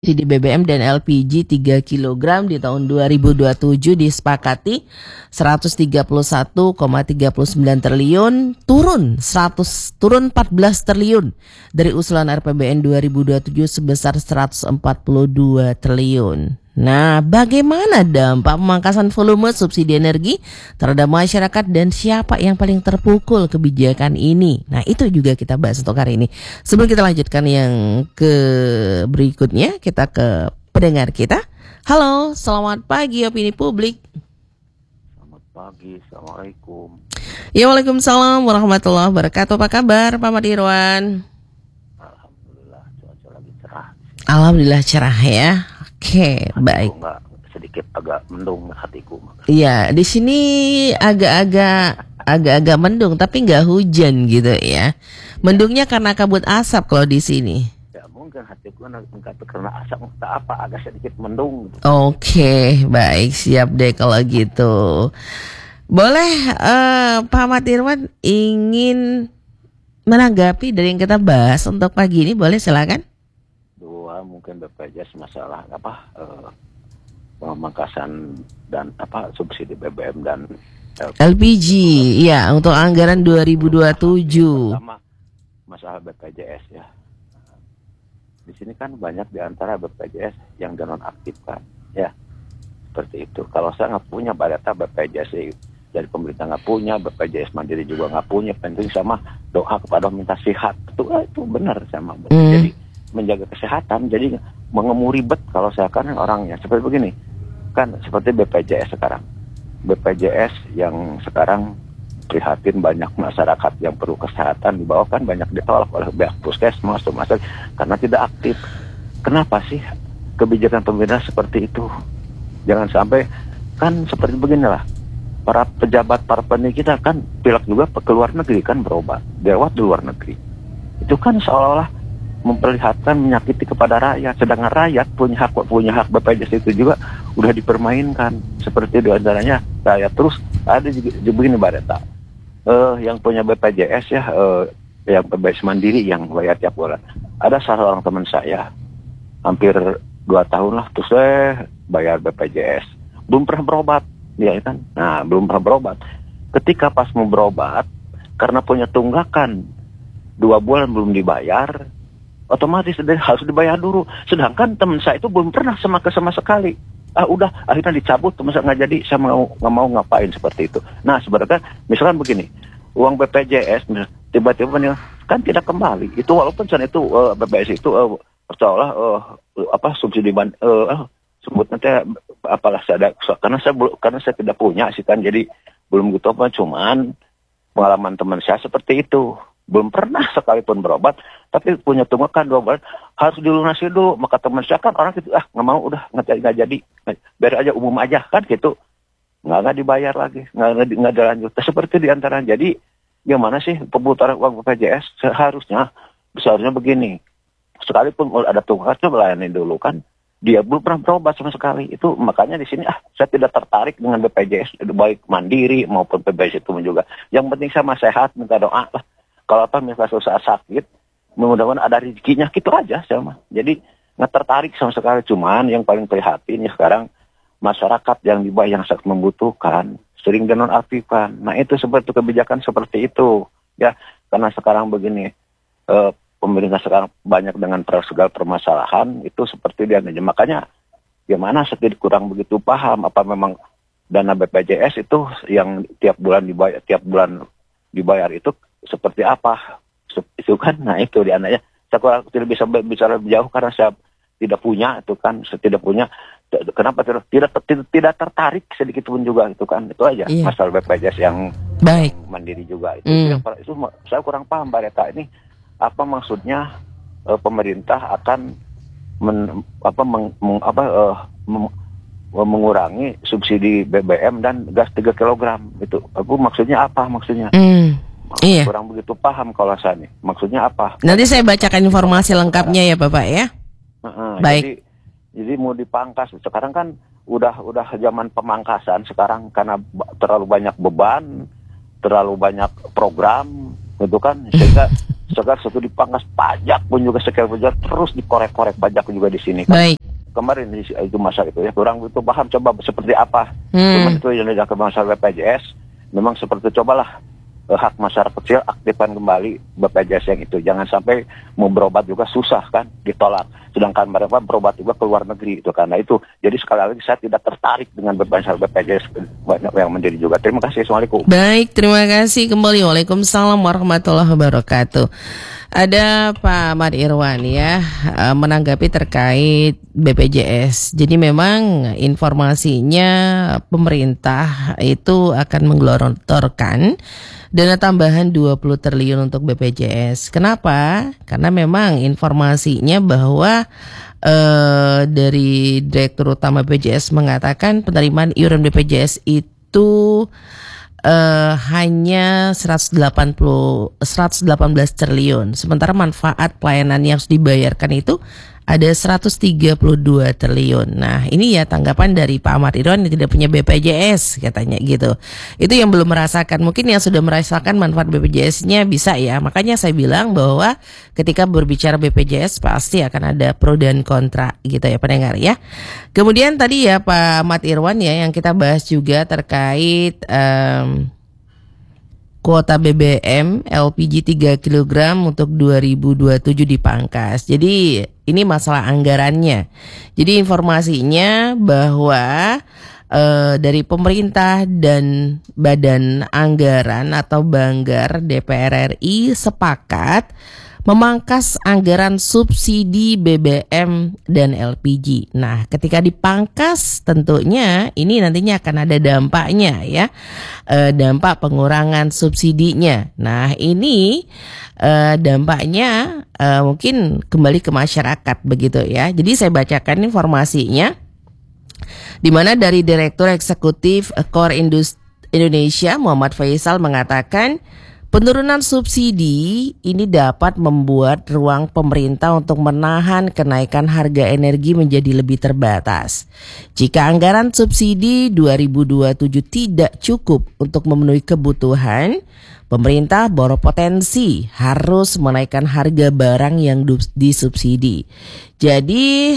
Subsidi BBM dan LPG 3 kg di tahun 2027 disepakati 131,39 triliun, turun 14 triliun dari usulan RPBN 2027 sebesar 142 triliun. Nah, bagaimana dampak pemangkasan volume subsidi energi terhadap masyarakat dan siapa yang paling terpukul kebijakan ini? Nah, itu juga kita bahas untuk hari ini. Sebelum kita lanjutkan yang ke berikutnya, kita ke pendengar kita. Halo, selamat pagi Opini Publik. Selamat pagi, Assalamualaikum. Ya, waalaikumsalam warahmatullahi wabarakatuh. Apa kabar Pak Madirwan? Alhamdulillah, cuaca lagi cerah. Alhamdulillah cerah ya. Oke, baik. Sedikit agak mendung hatiku. Iya, di sini agak mendung tapi nggak hujan gitu ya. Mendungnya karena kabut asap kalau di sini. Ya mungkin hatiku nggak karena asap tak apa, agak sedikit mendung. Oke, baik, siap deh kalau gitu. Boleh Pak Madirwan ingin menanggapi dari yang kita bahas untuk pagi ini, boleh silakan. Mungkin BPJS masalah pemangkasan dan subsidi BBM dan LPG ya untuk anggaran 2027. Pertama masalah BPJS ya. Di sini kan banyak di antara BPJS yang dinonaktifkan ya. Seperti itu. Kalau saya nggak punya data BPJS dari pemerintah nggak punya, BPJS Mandiri juga nggak punya, penting sama doa kepada minta sihat. Itu benar sama. Jadi menjaga kesehatan, jadi mengemudi ribet kalau saya kan orangnya seperti begini kan, seperti BPJS sekarang. BPJS yang sekarang prihatin banyak masyarakat yang perlu kesehatan di bawah kan banyak ditolak oleh pihak puskesmas karena tidak aktif. Kenapa sih kebijakan pemerintah seperti itu? Jangan sampai kan seperti beginilah, para pejabat, para pendiri kita kan pilek juga ke luar negeri kan berobat, dirawat di luar negeri. Itu kan seolah-olah memperlihatkan menyakiti kepada rakyat, sedangkan rakyat punya hak BPJS itu juga udah dipermainkan. Seperti di antaranya rakyat terus ada juga begini Bareta, yang punya BPJS ya, yang BPJS Mandiri yang bayar tiap bulan. Ada salah seorang teman saya hampir 2 tahun lah terus bayar BPJS, belum pernah berobat dia kan. Nah, belum pernah berobat. Ketika pas mau berobat karena punya tunggakan 2 bulan belum dibayar, otomatis harus dibayar dulu. Sedangkan teman saya itu belum pernah sama sekali. Udah akhirnya dicabut, teman saya nggak jadi, saya nggak mau ngapain seperti itu. Nah sebenarnya misalkan begini, uang BPJS tiba-tiba nih kan tidak kembali. Itu walaupun saat itu BPJS itu percayalah subsidi sebut nanti apalah saya karena saya tidak punya sih kan, jadi belum gitu apa. Cuman pengalaman teman saya seperti itu. Belum pernah sekalipun berobat, tapi punya tunggakan 2 bulan harus dilunasi dulu. Maka teman saya kan orang gitu, nggak mau, udah nggak jadi, biar aja umum aja kan gitu, nggak dibayar lagi, nggak dilanjut. Seperti diantaranya. Jadi gimana sih pemutaran uang BPJS? Seharusnya begini, sekalipun ada tunggakan melayani dulu kan. Dia belum pernah berobat sama sekali. Itu makanya di sini saya tidak tertarik dengan BPJS, baik Mandiri maupun BPJS itu juga. Yang penting sama sehat, minta doa lah. Kalau misalnya saat sakit, mudah-mudahan ada rezekinya, gitu aja sama. Jadi nggak tertarik sama sekali. Cuman yang paling prihatin ya sekarang masyarakat yang di bawah yang sangat membutuhkan sering dinonaktifkan. Nah itu seperti kebijakan seperti itu ya, karena sekarang begini pemerintah sekarang banyak dengan segala permasalahan itu seperti dia. Makanya gimana saya kurang begitu paham apa memang dana BPJS itu yang tiap bulan dibayar itu seperti apa itu kan. Nah itu di anaknya saya tidak bisa bicara lebih jauh karena saya tidak punya itu kan, saya tidak punya. Kenapa tidak tertarik sedikit pun juga itu kan, itu aja. Iya. Masalah BPJS yang baik Mandiri juga itu itu saya kurang paham Mbak Reta, ini apa maksudnya pemerintah akan mengurangi subsidi BBM dan gas 3 kg itu. Maksudnya apa maksudnya? Iya. Kurang begitu paham kalau saya nih. Maksudnya apa? Nanti saya bacakan informasi lengkapnya ya Bapak ya. Baik. Jadi mau dipangkas. Sekarang kan udah zaman pemangkasan sekarang karena terlalu banyak beban, terlalu banyak program gitu kan, sehingga segala sesuatu dipangkas, pajak pun juga sekian pajak terus dikorek-korek pajak juga di sini kan. Baik. Kemarin itu masa itu ya, kurang itu paham coba seperti apa. Cuman itu yang dilakukan masalah BPJS, memang seperti cobalah hak masyarakat kecil aktifkan kembali BPJS yang itu. Jangan sampai mau berobat juga susah kan, ditolak. Sedangkan mereka berobat juga ke luar negeri itu karena itu. Jadi sekali lagi saya tidak tertarik dengan BPJS banyak yang menjadi juga. Terima kasih. Assalamualaikum. Baik, terima kasih kembali. Waalaikumsalam warahmatullahi wabarakatuh. Ada Pak Ahmad Irwan ya menanggapi terkait BPJS. Jadi memang informasinya pemerintah itu akan menggelontorkan dana tambahan 20 triliun untuk BPJS. Kenapa? Karena memang informasinya bahwa dari Direktur Utama BPJS mengatakan penerimaan iuran BPJS itu hanya 118 triliun. Sementara manfaat pelayanan yang harus dibayarkan itu ada 132 triliun. Nah, ini ya tanggapan dari Pak Ahmad Irwan yang tidak punya BPJS katanya gitu. Itu yang belum merasakan. Mungkin yang sudah merasakan manfaat BPJS-nya bisa ya. Makanya saya bilang bahwa ketika berbicara BPJS pasti akan ada pro dan kontra gitu ya pendengar ya. Kemudian tadi ya Pak Ahmad Irwan ya yang kita bahas juga terkait kuota BBM LPG 3 kg untuk 2027 dipangkas. Jadi ini masalah anggarannya. Jadi informasinya bahwa dari pemerintah dan Badan Anggaran atau Banggar DPR RI sepakat memangkas anggaran subsidi BBM dan LPG. Nah, ketika dipangkas tentunya ini nantinya akan ada dampaknya ya. Dampak pengurangan subsidinya. Nah, ini dampaknya mungkin kembali ke masyarakat begitu ya. Jadi saya bacakan informasinya. Di mana dari Direktur Eksekutif Core Indonesia Muhammad Faisal mengatakan penurunan subsidi ini dapat membuat ruang pemerintah untuk menahan kenaikan harga energi menjadi lebih terbatas. Jika anggaran subsidi 2027 tidak cukup untuk memenuhi kebutuhan, pemerintah berpotensi harus menaikkan harga barang yang disubsidi. Jadi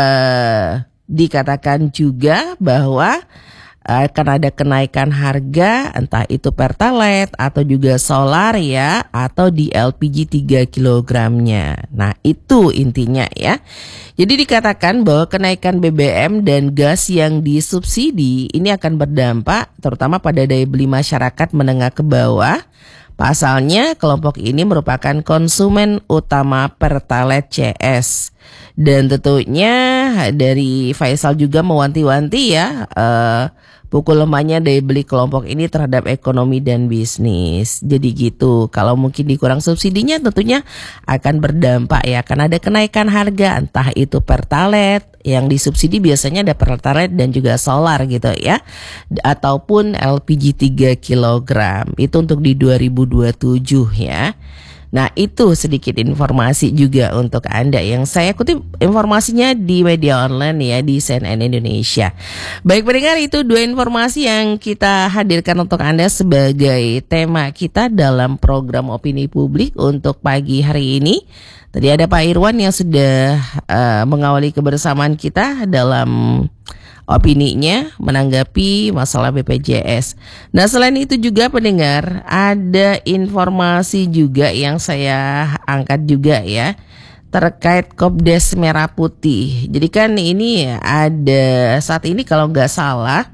dikatakan juga bahwa akan ada kenaikan harga entah itu Pertalite atau juga solar ya atau di LPG 3 kilogramnya. Nah itu intinya ya. Jadi dikatakan bahwa kenaikan BBM dan gas yang disubsidi ini akan berdampak terutama pada daya beli masyarakat menengah ke bawah. Pasalnya kelompok ini merupakan konsumen utama Pertalite CS. Dan tentunya dari Faisal juga mewanti-wanti ya pukul lemahnya daya beli kelompok ini terhadap ekonomi dan bisnis. Jadi gitu, kalau mungkin dikurang subsidinya tentunya akan berdampak ya. Akan ada kenaikan harga entah itu Pertalite yang disubsidi biasanya ada Pertalite dan juga solar gitu ya. Ataupun LPG 3 kg. Itu untuk di 2027 ya. Nah itu sedikit informasi juga untuk Anda yang saya kutip informasinya di media online ya di CNN Indonesia. Baik pendengar, itu dua informasi yang kita hadirkan untuk Anda sebagai tema kita dalam program Opini Publik untuk pagi hari ini. Tadi ada Pak Irwan yang sudah mengawali kebersamaan kita dalam opininya menanggapi masalah BPJS. Nah selain itu juga pendengar ada informasi juga yang saya angkat juga ya terkait Kopdes Merah Putih. Jadi kan ini ada saat ini kalau nggak salah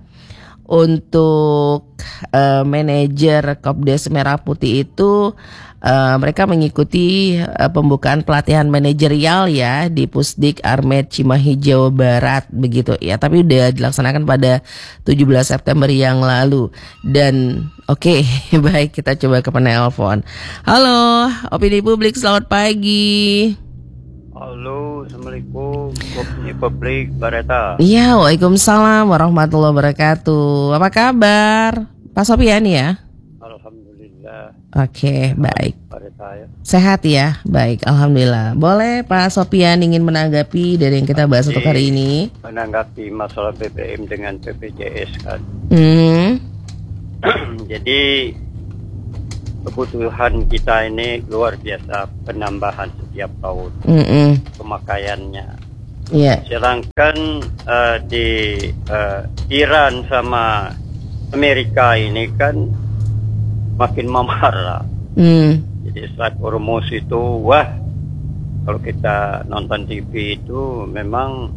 untuk manajer Kopdes Merah Putih itu mereka mengikuti pembukaan pelatihan manajerial ya di Pusdik Armet Cimahi Jawa Barat begitu ya, tapi udah dilaksanakan pada 17 September yang lalu. Dan oke, baik kita coba ke penelpon. Halo, Opini Publik, selamat pagi. Halo, Assalamualaikum, Opini Publik, Bareta. Iya, waalaikumsalam warahmatullahi wabarakatuh. Apa kabar, Pak Sopian ya? Alhamdulillah. Oke, baik. Bareta ya. Sehat ya, baik, alhamdulillah. Boleh Pak Sopian ingin menanggapi dari yang kita bahas untuk hari ini? Menanggapi masalah BBM dengan BPJS kan. Hmm. Jadi kebutuhan kita ini luar biasa, penambahan setiap tahun pemakaiannya. Iya. Sedangkan di Iran sama Amerika ini kan makin memarah. Jadi Selat Hormuz itu, wah, kalau kita nonton TV itu memang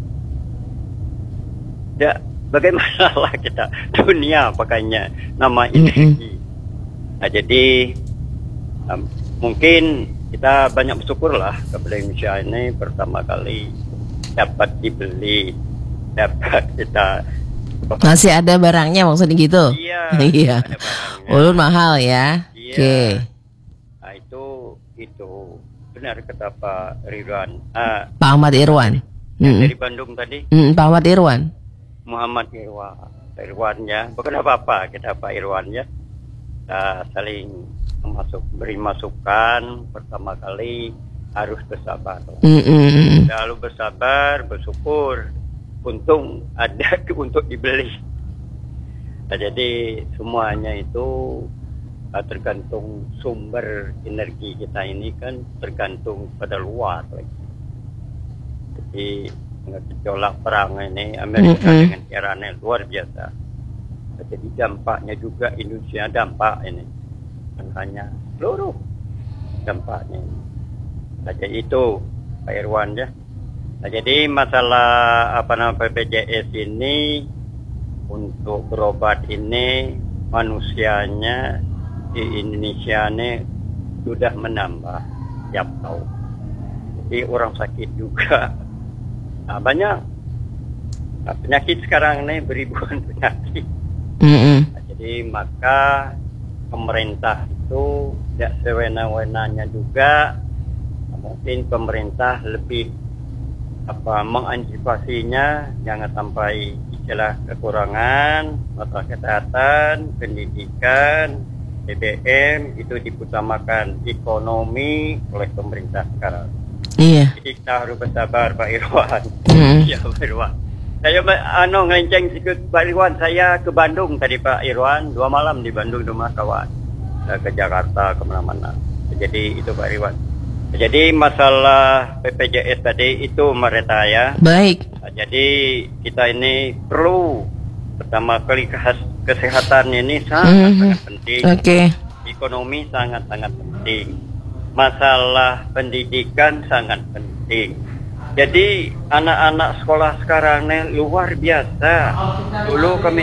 ya bagaimana lah kita dunia pakainya nama energi. Nah, jadi mungkin kita banyak bersyukur lah kepada Indonesia ini pertama kali dapat dibeli, dapat kita masih ada barangnya maksudnya gitu. Iya. Iya. Ada barangnya. Ulun mahal ya. Iya. Oke. Nah, itu benar kata Pak Ridwan. Pak Ahmad Irwan. Dari Bandung tadi. Pak Ahmad Irwan. Muhammad Irwan ya. Bukan apa-apa kita Pak Irwan ya. Kita saling beri masukan. Pertama kali harus bersabar. Lalu bersabar, bersyukur. Untung ada untuk dibeli. Nah, jadi semuanya itu tergantung sumber energi kita ini kan tergantung pada luar lagi. Jadi gejolak perang ini Amerika dengan Iran luar biasa. Jadi dampaknya juga Indonesia dampak ini. Bukan hanya seluruh dampaknya. Nah, jadi itu Pak Irwan ya. Nah, jadi masalah BPJS ini untuk berobat ini manusianya di Indonesia ini sudah menambah tiap tahun. Jadi orang sakit juga banyak. Nah, penyakit sekarang ini beribuan penyakit. Nah, jadi maka pemerintah itu tidak sewena-wenanya juga. Mungkin pemerintah lebih mengantisipasinya, jangan sampai istilah kekurangan masalah kesehatan, pendidikan, BBM itu diutamakan ekonomi oleh pemerintah sekarang. Iya. Jadi kita harus bersabar Pak Irwan. Ya Pak Irwan. Saya ngelenceng sikit Pak Irwan, saya ke Bandung tadi Pak Irwan, 2 malam di Bandung rumah kawan. Ke Jakarta kemana-mana. Jadi itu Pak Irwan. Jadi masalah BPJS tadi itu mereka ya. Baik. Jadi kita ini perlu pertama kali kesehatan ini sangat penting. Oke. Ekonomi sangat-sangat penting. Masalah pendidikan sangat penting. Jadi anak-anak sekolah sekarang ini luar biasa. Dulu kami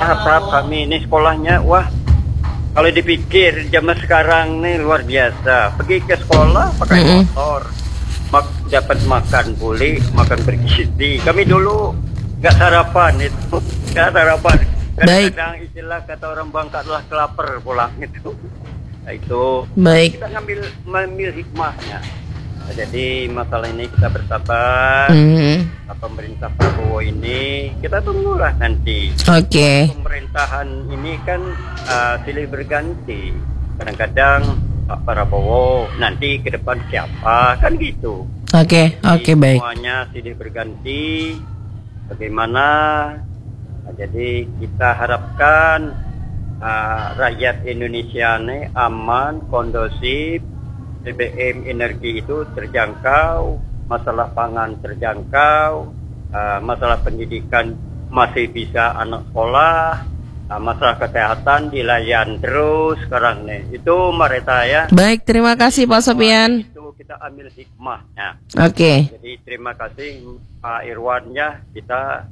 ini sekolahnya wah. Kalau dipikir zaman sekarang nih luar biasa. Pergi ke sekolah pakai motor, dapat makan boleh, makan bergizi. Kami dulu nggak sarapan itu, nggak sarapan. Kadang-kadang istilah kata orang Bangka adalah kelaper pulang itu. Nah, itu baik. Kita mengambil hikmahnya. Nah, jadi masalah ini kita bersabar. Pemerintah Prabowo ini kita tunggulah nanti. Oke. Pemerintahan ini kan silih berganti. Kadang-kadang Pak Prabowo nanti ke depan siapa kan gitu. Oke, baik. Semuanya silih berganti. Bagaimana? Nah, jadi kita harapkan rakyat Indonesia ini aman, kondusif, BBM energi itu terjangkau, masalah pangan terjangkau, masalah pendidikan masih bisa anak sekolah, masalah kesehatan dilayan terus sekarang nih. Itu mereka ya. Baik, terima kasih Pak Sofian. Itu kita ambil hikmahnya. Oke. Jadi terima kasih Pak Irwan ya. Kita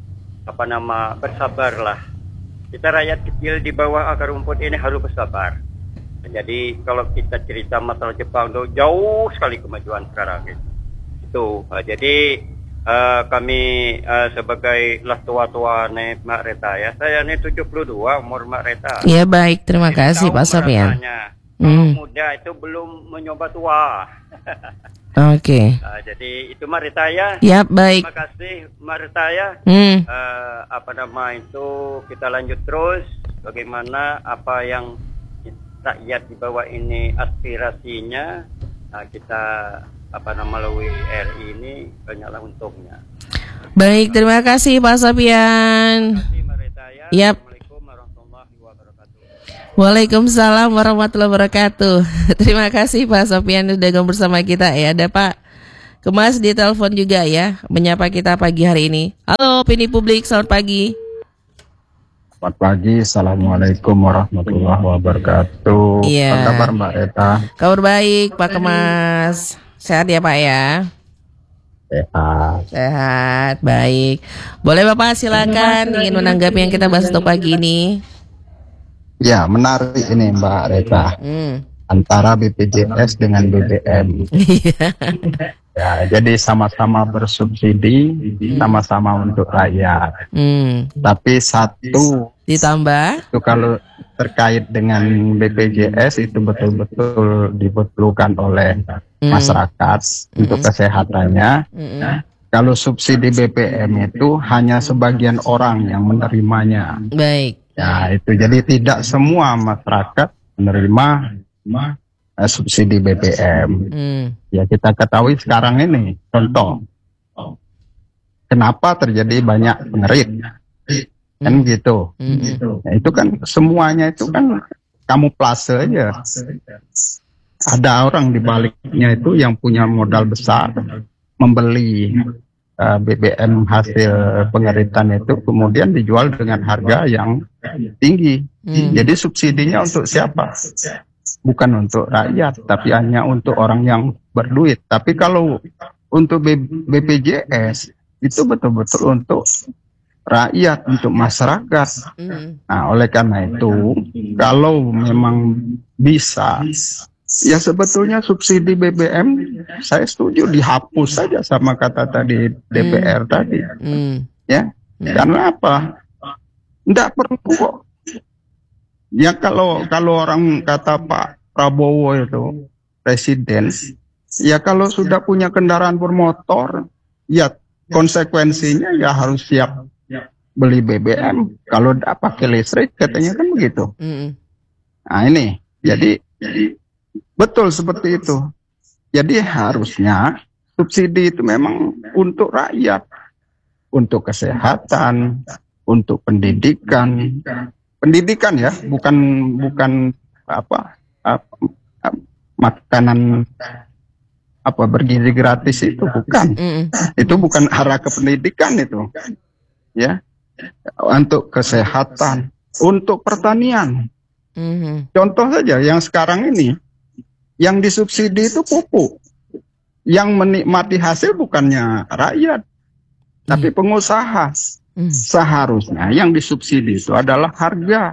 bersabarlah. Kita rakyat kecil di bawah akar rumput ini harus bersabar. Jadi kalau kita cerita masalah Jepang itu jauh sekali kemajuan sekarang itu. Jadi kami sebagai tua-tua nih Mak Reta ya. Saya ini 72 umur Mak Reta. Ya baik, terima kasih Pak Sofian. Kalau muda itu belum mencoba tua. Oke. Jadi itu Mak Reta ya. Ya baik. Terima kasih Mak Reta ya. Itu kita lanjut terus. Bagaimana apa yang rakyat di bawah ini aspirasinya, kita melalui RI ini banyaklah untungnya. Baik, terima kasih Pak Sofian. Terima kasih Mbak Reta ya. Yap. Assalamualaikum warahmatullahi wabarakatuh. Waalaikumsalam warahmatullahi wabarakatuh. Terima kasih Pak Sofian sudah gabung bersama kita ya. Ada Pak Kemas di telepon juga ya, menyapa kita pagi hari ini. Halo Opini Publik, selamat pagi. Selamat pagi, Assalamualaikum warahmatullahi wabarakatuh. Iya. Apa kabar Mbak Eta? Kabar baik Pak Kemas. Sehat ya Pak ya? Sehat. Sehat, baik. Boleh Bapak silakan ingin menanggapi yang kita bahas untuk pagi ini. Ya, menarik ini Mbak Reta. Antara BPJS dengan BBM. Ya, jadi sama-sama bersubsidi, sama-sama untuk rakyat. Tapi satu ditambah itu kalau terkait dengan BPJS itu betul-betul diperlukan oleh masyarakat untuk kesehatannya. Kalau subsidi BBM itu hanya sebagian orang yang menerimanya. Baik. Ya, itu jadi tidak semua masyarakat menerima subsidi BBM. Ya, kita ketahui sekarang ini contoh kenapa terjadi banyak pengerit kan gitu. Ya, itu kan semuanya itu kan kamuflase aja. Ada orang di baliknya itu yang punya modal besar membeli BBM hasil pengeritan itu kemudian dijual dengan harga yang tinggi. Jadi subsidinya untuk siapa? Bukan untuk rakyat, tapi hanya untuk orang yang berduit. Tapi kalau untuk BPJS itu betul-betul untuk rakyat, untuk masyarakat. Nah, oleh karena itu, kalau memang bisa, ya sebetulnya subsidi BBM saya setuju dihapus saja sama kata tadi DPR tadi. Ya, karena apa? Tidak perlu kok. Ya kalau orang kata Pak Prabowo itu presiden, ya kalau sudah punya kendaraan bermotor, ya konsekuensinya ya harus siap beli BBM. Kalau tidak pakai listrik katanya kan begitu. Nah ini, jadi betul seperti itu. Jadi harusnya subsidi itu memang untuk rakyat, untuk kesehatan, untuk pendidikan. Pendidikan ya, bukan makanan bergizi gratis itu bukan. Itu bukan arah ke pendidikan itu. Ya. Untuk kesehatan, untuk pertanian. Contoh saja yang sekarang ini yang disubsidi itu pupuk. Yang menikmati hasil bukannya rakyat, tapi pengusaha. Seharusnya yang disubsidi itu adalah harga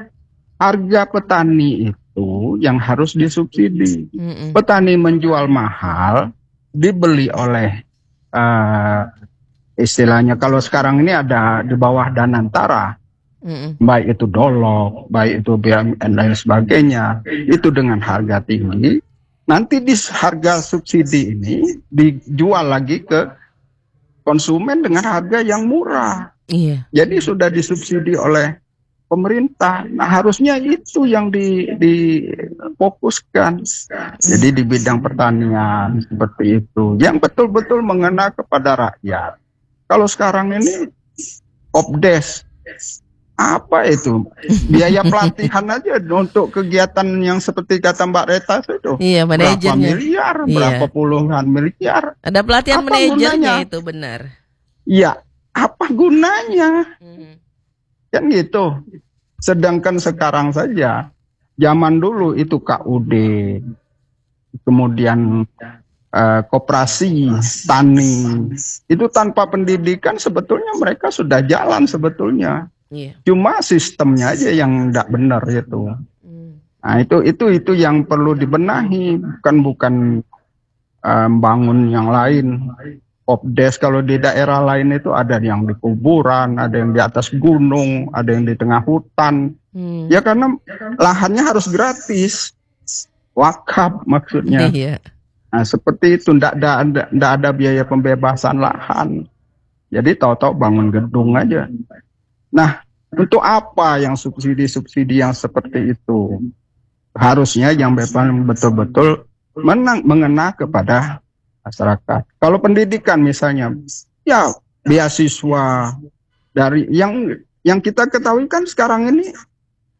petani itu yang harus disubsidi. Petani menjual mahal, dibeli oleh istilahnya kalau sekarang ini ada di bawah Danantara, baik itu Dolok, baik itu BUMN dan lain sebagainya, itu dengan harga tinggi. Nanti di harga subsidi ini dijual lagi ke konsumen dengan harga yang murah. Jadi sudah disubsidi oleh pemerintah. Nah harusnya itu yang difokuskan. Jadi di bidang pertanian seperti itu, yang betul-betul mengena kepada rakyat. Kalau sekarang ini Opdes, apa itu? Biaya pelatihan aja untuk kegiatan yang seperti kata Mbak Reta itu. Iya, berapa miliar, berapa puluhan miliar. Ada pelatihan apa manajernya gunanya? itu benar. Iya, apa gunanya? Kan gitu. Sedangkan sekarang saja, zaman dulu itu KUD, kemudian koperasi, tani, itu tanpa pendidikan sebetulnya mereka sudah jalan sebetulnya. Cuma sistemnya aja yang tidak benar itu. Nah itu yang perlu dibenahi, bukan bangun yang lain. Opdes kalau di daerah lain itu ada yang di kuburan, ada yang di atas gunung, ada yang di tengah hutan. Ya karena lahannya harus gratis, wakaf maksudnya. Nah seperti itu, tidak ada biaya pembebasan lahan. Jadi tahu-tahu bangun gedung aja. Nah, untuk apa yang subsidi-subsidi yang seperti itu? Harusnya yang betul-betul mengena kepada masyarakat. Kalau pendidikan misalnya, ya beasiswa dari yang kita ketahui kan sekarang ini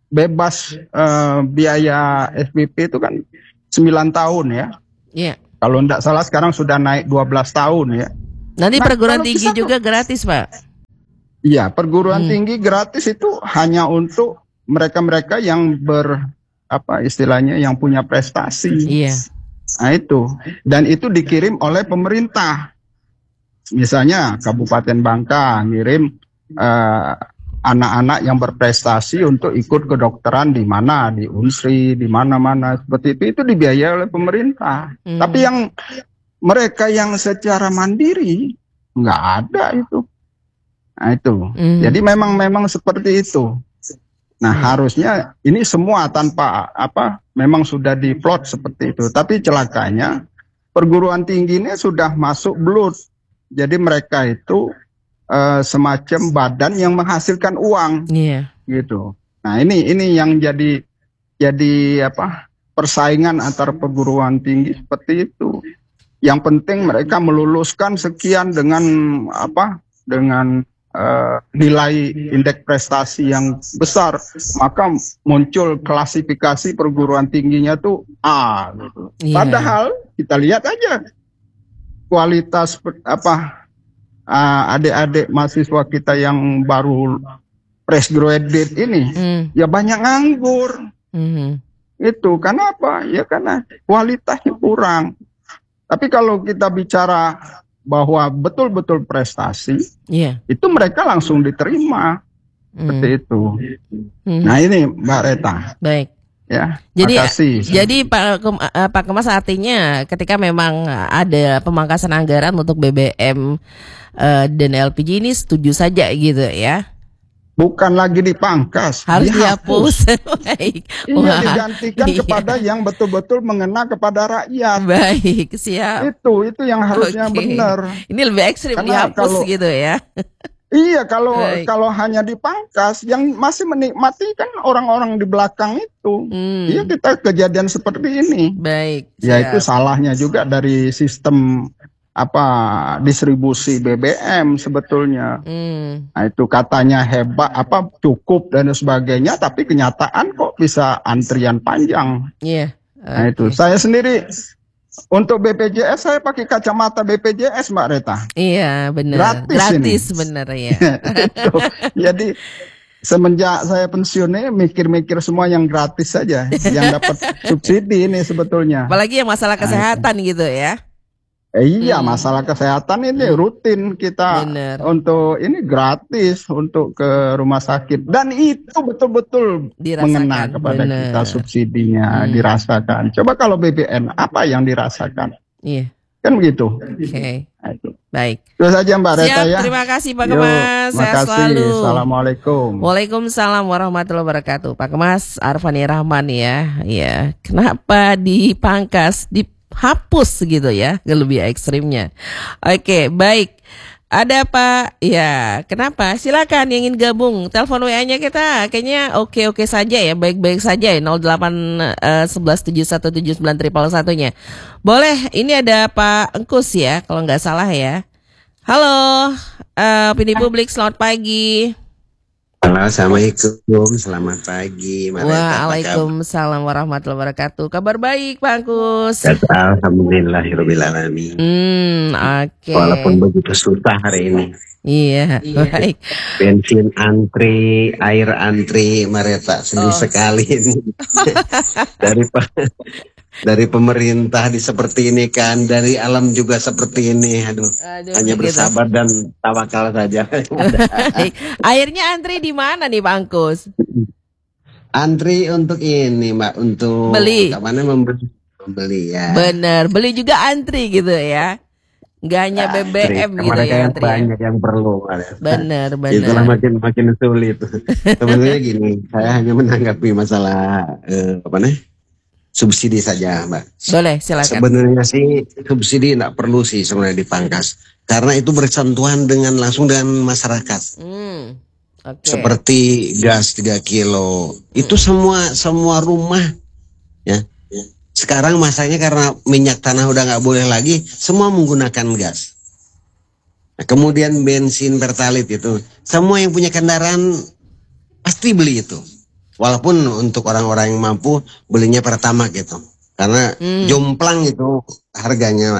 bebas biaya SPP itu kan 9 tahun ya. Iya. Kalau tidak salah sekarang sudah naik 12 tahun ya. Nanti Nah, perguruan kalau tinggi bisa juga gratis, Pak. Iya, perguruan tinggi gratis itu hanya untuk mereka-mereka yang istilahnya yang punya prestasi. Iya. Nah itu, dan itu dikirim oleh pemerintah. Misalnya Kabupaten Bangka ngirim anak-anak yang berprestasi untuk ikut kedokteran di mana, di Unsri, di mana-mana seperti itu dibiayai oleh pemerintah. Tapi yang mereka yang secara mandiri nggak ada itu. Nah itu, jadi memang seperti itu. Nah harusnya ini semua tanpa memang sudah diplot seperti itu. Tapi celakanya perguruan tinggi ini sudah masuk blood. Jadi mereka itu semacam badan yang menghasilkan uang, gitu. Nah ini yang jadi persaingan antar perguruan tinggi seperti itu. Yang penting mereka meluluskan sekian dengan nilai indeks prestasi yang besar, maka muncul klasifikasi perguruan tingginya tuh A gitu. Padahal kita lihat aja kualitas adik-adik mahasiswa kita yang baru fresh graduate ini ya banyak nganggur. Itu kenapa? Ya karena kualitasnya kurang. Tapi kalau kita bicara bahwa betul-betul prestasi, itu mereka langsung diterima seperti itu. Nah ini Mbak Reta. Baik. Ya. Jadi Pak Kemas artinya ketika memang ada pemangkasan anggaran untuk BBM dan LPG ini setuju saja gitu ya? Bukan lagi dipangkas, harus dihapus. Baik. Iya, digantikan kepada yang betul-betul mengena kepada rakyat. Baik, siap. Itu yang harusnya benar. Ini lebih ekstrim, dihapus gitu ya. Iya, kalau hanya dipangkas, yang masih menikmati kan orang-orang di belakang itu. Iya, kita kejadian seperti ini. Baik. Ya itu salahnya juga dari sistem distribusi BBM sebetulnya. Nah itu katanya hebat, cukup dan sebagainya, tapi kenyataan kok bisa antrian panjang. Iya. Nah itu saya sendiri untuk BPJS saya pakai kacamata BPJS Mbak Reta. Iya benar. Gratis benar ya. Jadi semenjak saya pensiun ini mikir-mikir semua yang gratis saja, yang dapat subsidi ini sebetulnya. Apalagi yang masalah kesehatan gitu ya. Iya, masalah kesehatan ini rutin kita untuk ini gratis untuk ke rumah sakit, dan itu betul-betul mengena kepada kita subsidinya dirasakan. Coba kalau BPN apa yang dirasakan? Iya. Kan begitu. Oke. Baik. Itu saja Mbak Reta ya. Terima kasih Pak Kemas. Sehat selalu. Assalamualaikum. Waalaikumsalam warahmatullahi wabarakatuh. Pak Kemas Arfani Rahman ya. Iya. Kenapa dipangkas? Hapus gitu ya, lebih ekstrimnya. Oke, baik. Ada Pak? Ya, kenapa? Silakan yang ingin gabung. Telepon WA-nya kita kayaknya oke-oke saja ya, baik-baik saja ya. 0811717911-nya. Boleh, ini ada Pak Engkus ya, kalau nggak salah ya. Halo, opini publik, selamat pagi. Halo, assalamualaikum, selamat pagi. Waalaikumsalam warahmatullahi wabarakatuh. Kabar baik, Pak Angkus. Alhamdulillahirabbil alamin. Oke. Walaupun begitu susah hari ini. Iya. Baik. Bensin antri, air antri, Mareta sedih sekali ini. Dari pemerintah seperti ini kan, dari alam juga seperti ini. Aduh hanya bersabar dan tawakal saja. Airnya antri di mana nih Pak Angkus? Antri untuk ini Mbak, untuk beli. Mana membeli ya. Bener, beli juga antri gitu ya. Nggak hanya BBM gitu mereka ya. Yang banyak yang perlu. Bener. Itulah makin sulit. Sebenarnya gini, saya hanya menanggapi masalah subsidi saja, Mbak. Boleh, silakan. Sebenarnya sih subsidi tidak perlu sih sebenarnya dipangkas, karena itu bersentuhan langsung dengan masyarakat. Okay. Seperti gas 3 kilo, itu semua rumah, ya. Sekarang masanya karena minyak tanah udah nggak boleh lagi, semua menggunakan gas. Nah, kemudian bensin pertalite itu, semua yang punya kendaraan pasti beli itu. Walaupun untuk orang-orang yang mampu belinya pertama gitu. Karena jomplang itu harganya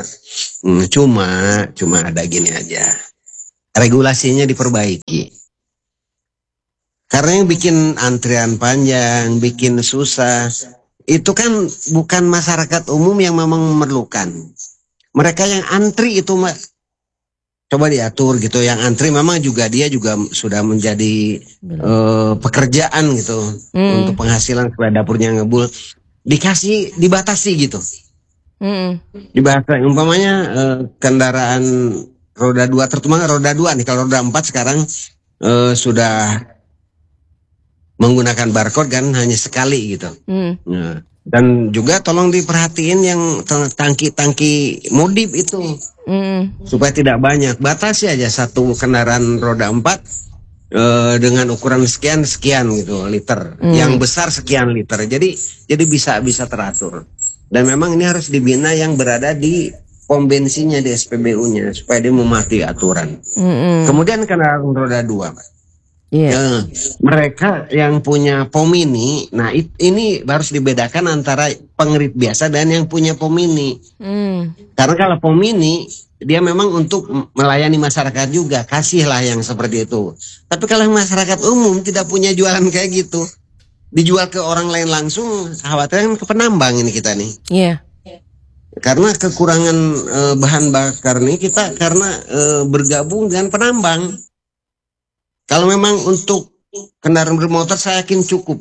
cuma ada gini aja. Regulasinya diperbaiki. Karena yang bikin antrian panjang, bikin susah, itu kan bukan masyarakat umum yang memang memerlukan. Mereka yang antri itu coba diatur gitu. Yang antri memang dia juga sudah menjadi pekerjaan gitu untuk penghasilan supaya dapurnya ngebul. Dibatasi gitu. Dibatasi. Umpamanya kendaraan roda 2, terutama roda 2 nih. Kalau roda 4 sekarang sudah menggunakan barcode kan hanya sekali gitu. Nah, dan juga tolong diperhatiin yang tangki modif itu. Supaya tidak banyak. Batasi aja satu kendaraan roda 4 dengan ukuran sekian gitu liter. Yang besar sekian liter. Jadi bisa teratur. Dan memang ini harus dibina yang berada di pom bensinnya, di SPBU-nya supaya dia mematuhi aturan. Kemudian kendaraan roda 2. Mereka yang punya pom mini, nah ini harus dibedakan antara pengerit biasa dan yang punya pom mini. Karena kalau pom mini dia memang untuk melayani masyarakat juga, kasihlah yang seperti itu. Tapi kalau masyarakat umum tidak punya jualan kayak gitu, dijual ke orang lain langsung, khawatirnya ke penambang ini kita nih. Karena kekurangan bahan bakar nih kita karena bergabung dengan penambang. Kalau memang untuk kendaraan bermotor saya yakin cukup.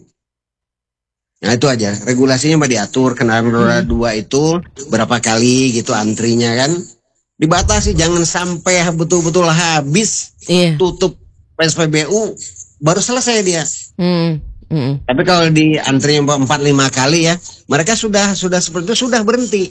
Nah itu aja, regulasinya diatur. Kendaraan roda 2 itu berapa kali gitu antrinya kan. Dibatasi, jangan sampai betul-betul habis tutup PSPBU baru selesai dia. Tapi kalau di antrinya 4-5 kali ya, mereka sudah seperti itu sudah berhenti.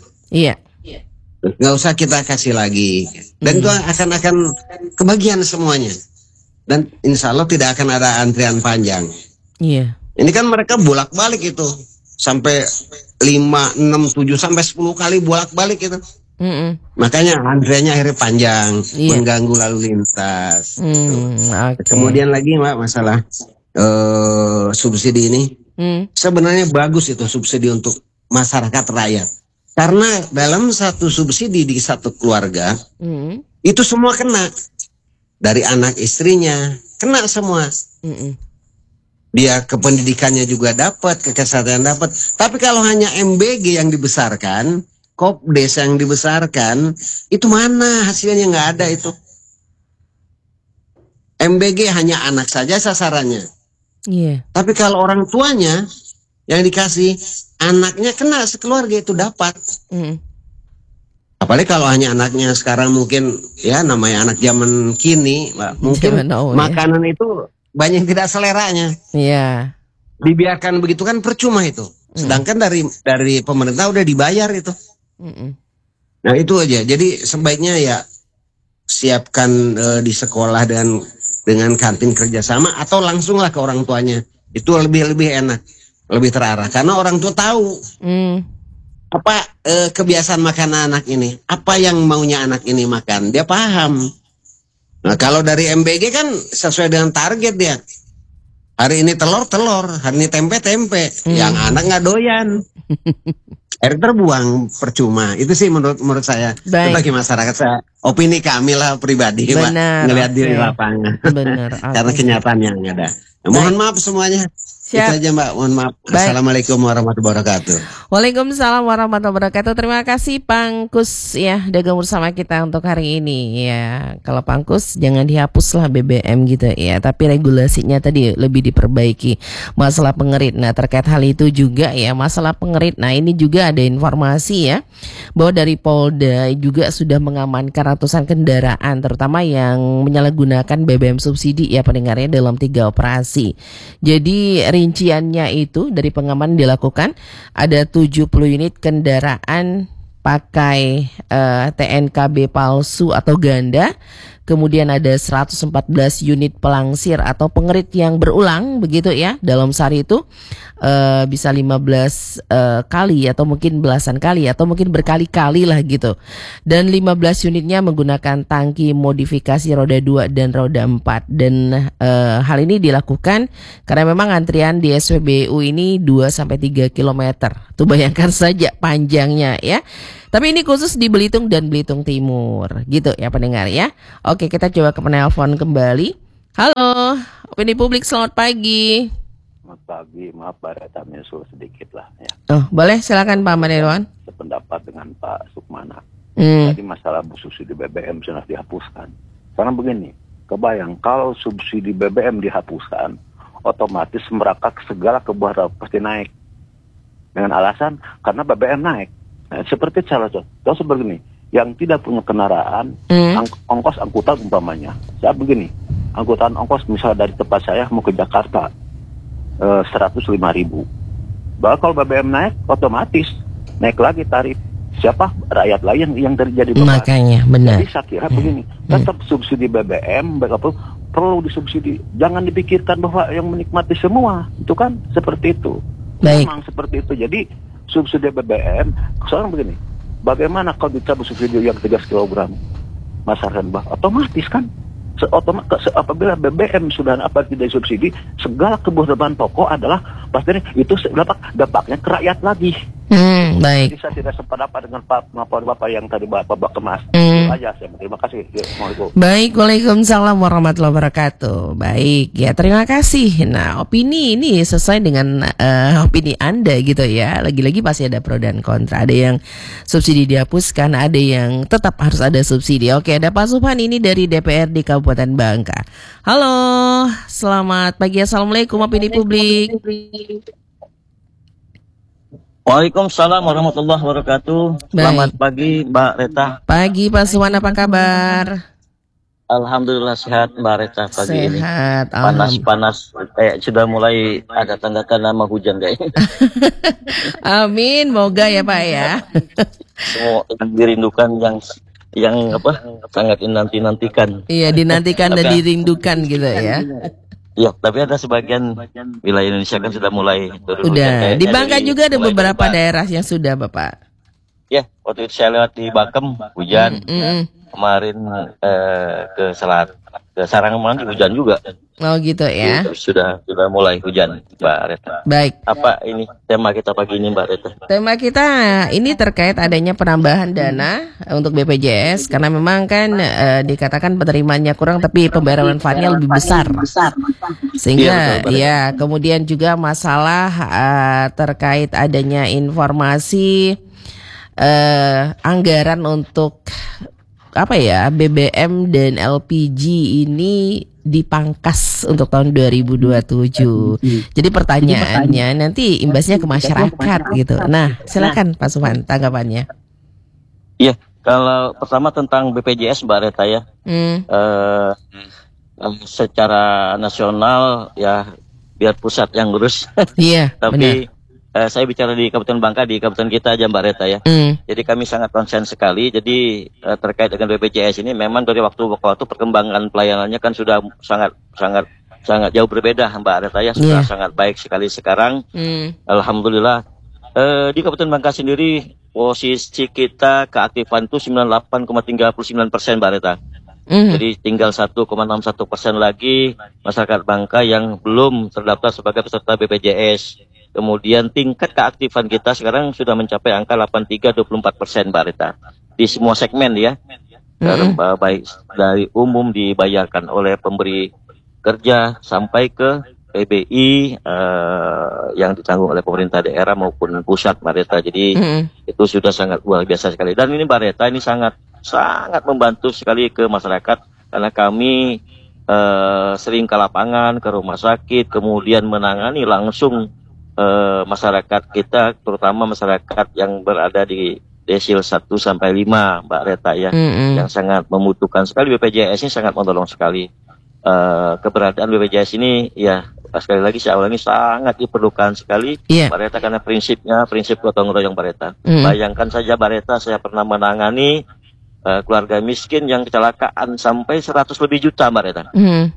Nggak usah kita kasih lagi. Dan itu akan kebagian semuanya. Dan insya Allah tidak akan ada antrian panjang. Ini kan mereka bolak-balik itu. Sampai 5, 6, 7, sampai 10 kali bolak-balik itu. Makanya antriannya akhirnya panjang. Mengganggu lalu lintas. Kemudian lagi Mbak, masalah subsidi ini. Sebenarnya bagus itu subsidi untuk masyarakat rakyat. Karena dalam satu subsidi di satu keluarga, itu semua kena. Dari anak istrinya kena semua. Dia ke pendidikannya juga dapat, ke kesehatan dapat. Tapi kalau hanya MBG yang dibesarkan, Kopdes yang dibesarkan, itu mana hasilnya? Nggak ada itu. MBG hanya anak saja sasarannya. Tapi kalau orang tuanya yang dikasih, anaknya kena sekeluarga itu dapat. Apalagi kalau hanya anaknya sekarang mungkin ya namanya anak zaman kini, Mbak, mungkin makanan itu banyak yang tidak seleranya. Dibiarkan begitu kan percuma itu. Sedangkan dari pemerintah udah dibayar itu. Nah itu aja. Jadi sebaiknya ya siapkan di sekolah dengan kantin kerjasama atau langsunglah ke orang tuanya. Itu lebih enak, lebih terarah. Karena orang tua tahu. Apa kebiasaan makan anak ini, apa yang maunya anak ini makan, dia paham. Nah kalau dari MBG kan sesuai dengan target dia. Hari ini telur, hari ini tempe. Yang anak nggak doyan, air terbuang percuma. Itu sih menurut saya. Bagi masyarakat saya, opini kami lah pribadi, Pak, ngelihat di lapangan. Karena kenyataannya nggak ada. Nah, mohon maaf semuanya. Itu aja Mbak, mohon maaf. Assalamualaikum warahmatullahi wabarakatuh. Waalaikumsalam warahmatullahi wabarakatuh. Terima kasih Pangkus ya dagang bersama kita untuk hari ini ya. Kalau Pangkus jangan dihapuslah BBM gitu ya, tapi regulasinya tadi lebih diperbaiki. Masalah pengerit. Nah, terkait hal itu juga ya, masalah pengerit. Nah, ini juga ada informasi ya bahwa dari Polda juga sudah mengamankan ratusan kendaraan terutama yang menyalahgunakan BBM subsidi ya pendengarnya dalam 3 operasi. Jadi rinciannya itu dari pengaman dilakukan ada 70 unit kendaraan pakai TNKB palsu atau ganda, kemudian ada 114 unit pelangsir atau pengerit yang berulang begitu ya dalam sehari itu bisa 15 kali atau mungkin belasan kali atau mungkin berkali-kali lah gitu. Dan 15 unitnya menggunakan tangki modifikasi roda 2 dan roda 4 dan hal ini dilakukan karena memang antrian di SPBU ini 2-3 km. Tuh bayangkan saja panjangnya ya. Tapi ini khusus di Belitung dan Belitung Timur gitu ya pendengar ya. Oke, kita coba ke penelpon kembali. Halo, Opini Publik, selamat pagi. Selamat pagi, maaf Pak Reta menyusul sedikit lah ya. Oh, boleh silakan Pak Manirwan. Sependapat dengan Pak Sukmana. Tadi masalah subsidi BBM sudah dihapuskan. Karena begini, kebayang kalau subsidi BBM dihapuskan, otomatis merangkak segala kebutuhan pasti naik. Dengan alasan karena BBM naik. Nah, seperti salah contoh seperti ini, yang tidak punya kendaraan, ongkos angkutan umpamanya. Saya begini, angkutan ongkos misalnya dari tempat saya mau ke Jakarta 105.000. Bahwa kalau BBM naik, otomatis naik lagi tarif. Siapa rakyat lain yang terjadi beban. Makanya benar. Jadi saya kira begini, tetap subsidi BBM perlu disubsidi. Jangan dipikirkan bahwa yang menikmati semua, itu kan seperti itu. Baik. Memang seperti itu. Jadi subsidi BBM, soalnya begini, bagaimana kalau dicabut subsidi yang 13 kg masyarakat otomatis kan apabila BBM sudah tidak subsidi, segala kebutuhan pokok adalah pasti itu dampaknya ke rakyat lagi. Baik. Jadi saya tidak sependapat dengan Bapak yang tadi Bapak kemas. Itu aja saya. Terima kasih. Assalamualaikum. Baik, waalaikumsalam warahmatullahi wabarakatuh. Baik, ya terima kasih. Nah, opini ini sesuai dengan opini Anda gitu ya. Lagi-lagi pasti ada pro dan kontra. Ada yang subsidi dihapuskan, ada yang tetap harus ada subsidi. Oke, ada Pak Subhan ini dari DPRD Kabupaten Bangka. Halo, selamat pagi. Assalamualaikum opini publik. Waalaikumsalam warahmatullahi wabarakatuh. Selamat pagi Mbak Reta. Pagi Pak Suwan, apa kabar? Alhamdulillah sehat Mbak Reta pagi ini. Sehat. Panas-panas sudah mulai ada tanda-tanda mau hujan kayaknya. Amin, moga ya Pak ya. Semua yang dirindukan yang sangat dinantikan. Iya, dinantikan dan dirindukan gitu ya. Iya, tapi ada sebagian wilayah Indonesia kan sudah mulai turun. Udah, di Bangka juga ada beberapa daerah yang sudah, Bapak. Ya, waktu itu saya lewat di Bakem, hujan. Kemarin ke Sarangan hujan juga. Oh gitu ya. Sudah mulai hujan, Mbak Reta. Baik. Apa ini tema kita pagi ini, Mbak Reta? Tema kita ini terkait adanya penambahan dana untuk BPJS karena memang kan dikatakan penerimaannya kurang tapi pembayaran manfaatnya lebih besar. Sehingga ya kemudian juga masalah terkait adanya informasi anggaran untuk BBM dan LPG ini dipangkas untuk tahun 2027. Jadi pertanyaannya nanti imbasnya ke masyarakat gitu. Nah, silakan Pak Suman tanggapannya. Iya, kalau pertama tentang BPJS Mbak Reta ya. Secara nasional ya biar pusat yang ngurus. Iya, tapi saya bicara di Kabupaten Bangka, di Kabupaten kita aja Mbak Reta ya. Jadi kami sangat konsen sekali. Jadi terkait dengan BPJS ini memang dari waktu ke waktu perkembangan pelayanannya kan sudah sangat jauh berbeda Mbak Reta ya. Sudah sangat baik sekali sekarang. Alhamdulillah. Di Kabupaten Bangka sendiri posisi kita keaktifan itu 98,39% Mbak Reta. Jadi tinggal 1,61% lagi masyarakat Bangka yang belum terdaftar sebagai peserta BPJS. Kemudian tingkat keaktifan kita sekarang sudah mencapai angka 83,24% Mbak Rita. Di semua segmen ya. Baik dari umum dibayarkan oleh pemberi kerja sampai ke PBI yang ditanggung oleh pemerintah daerah maupun pusat Mbak Rita. Jadi itu sudah sangat luar biasa sekali. Dan ini Mbak Rita ini sangat membantu sekali ke masyarakat karena kami sering ke lapangan, ke rumah sakit, kemudian menangani langsung masyarakat kita, terutama masyarakat yang berada di desil 1 sampai 5 Mbak Reta ya, yang sangat membutuhkan sekali BPJS ini sangat menolong sekali. Keberadaan BPJS ini ya sekali lagi saya ulangi sangat diperlukan sekali Mbak Reta karena prinsip gotong royong Mbak Reta. Bayangkan saja Mbak Reta saya pernah menangani keluarga miskin yang kecelakaan sampai 100 lebih juta Mbak Reta.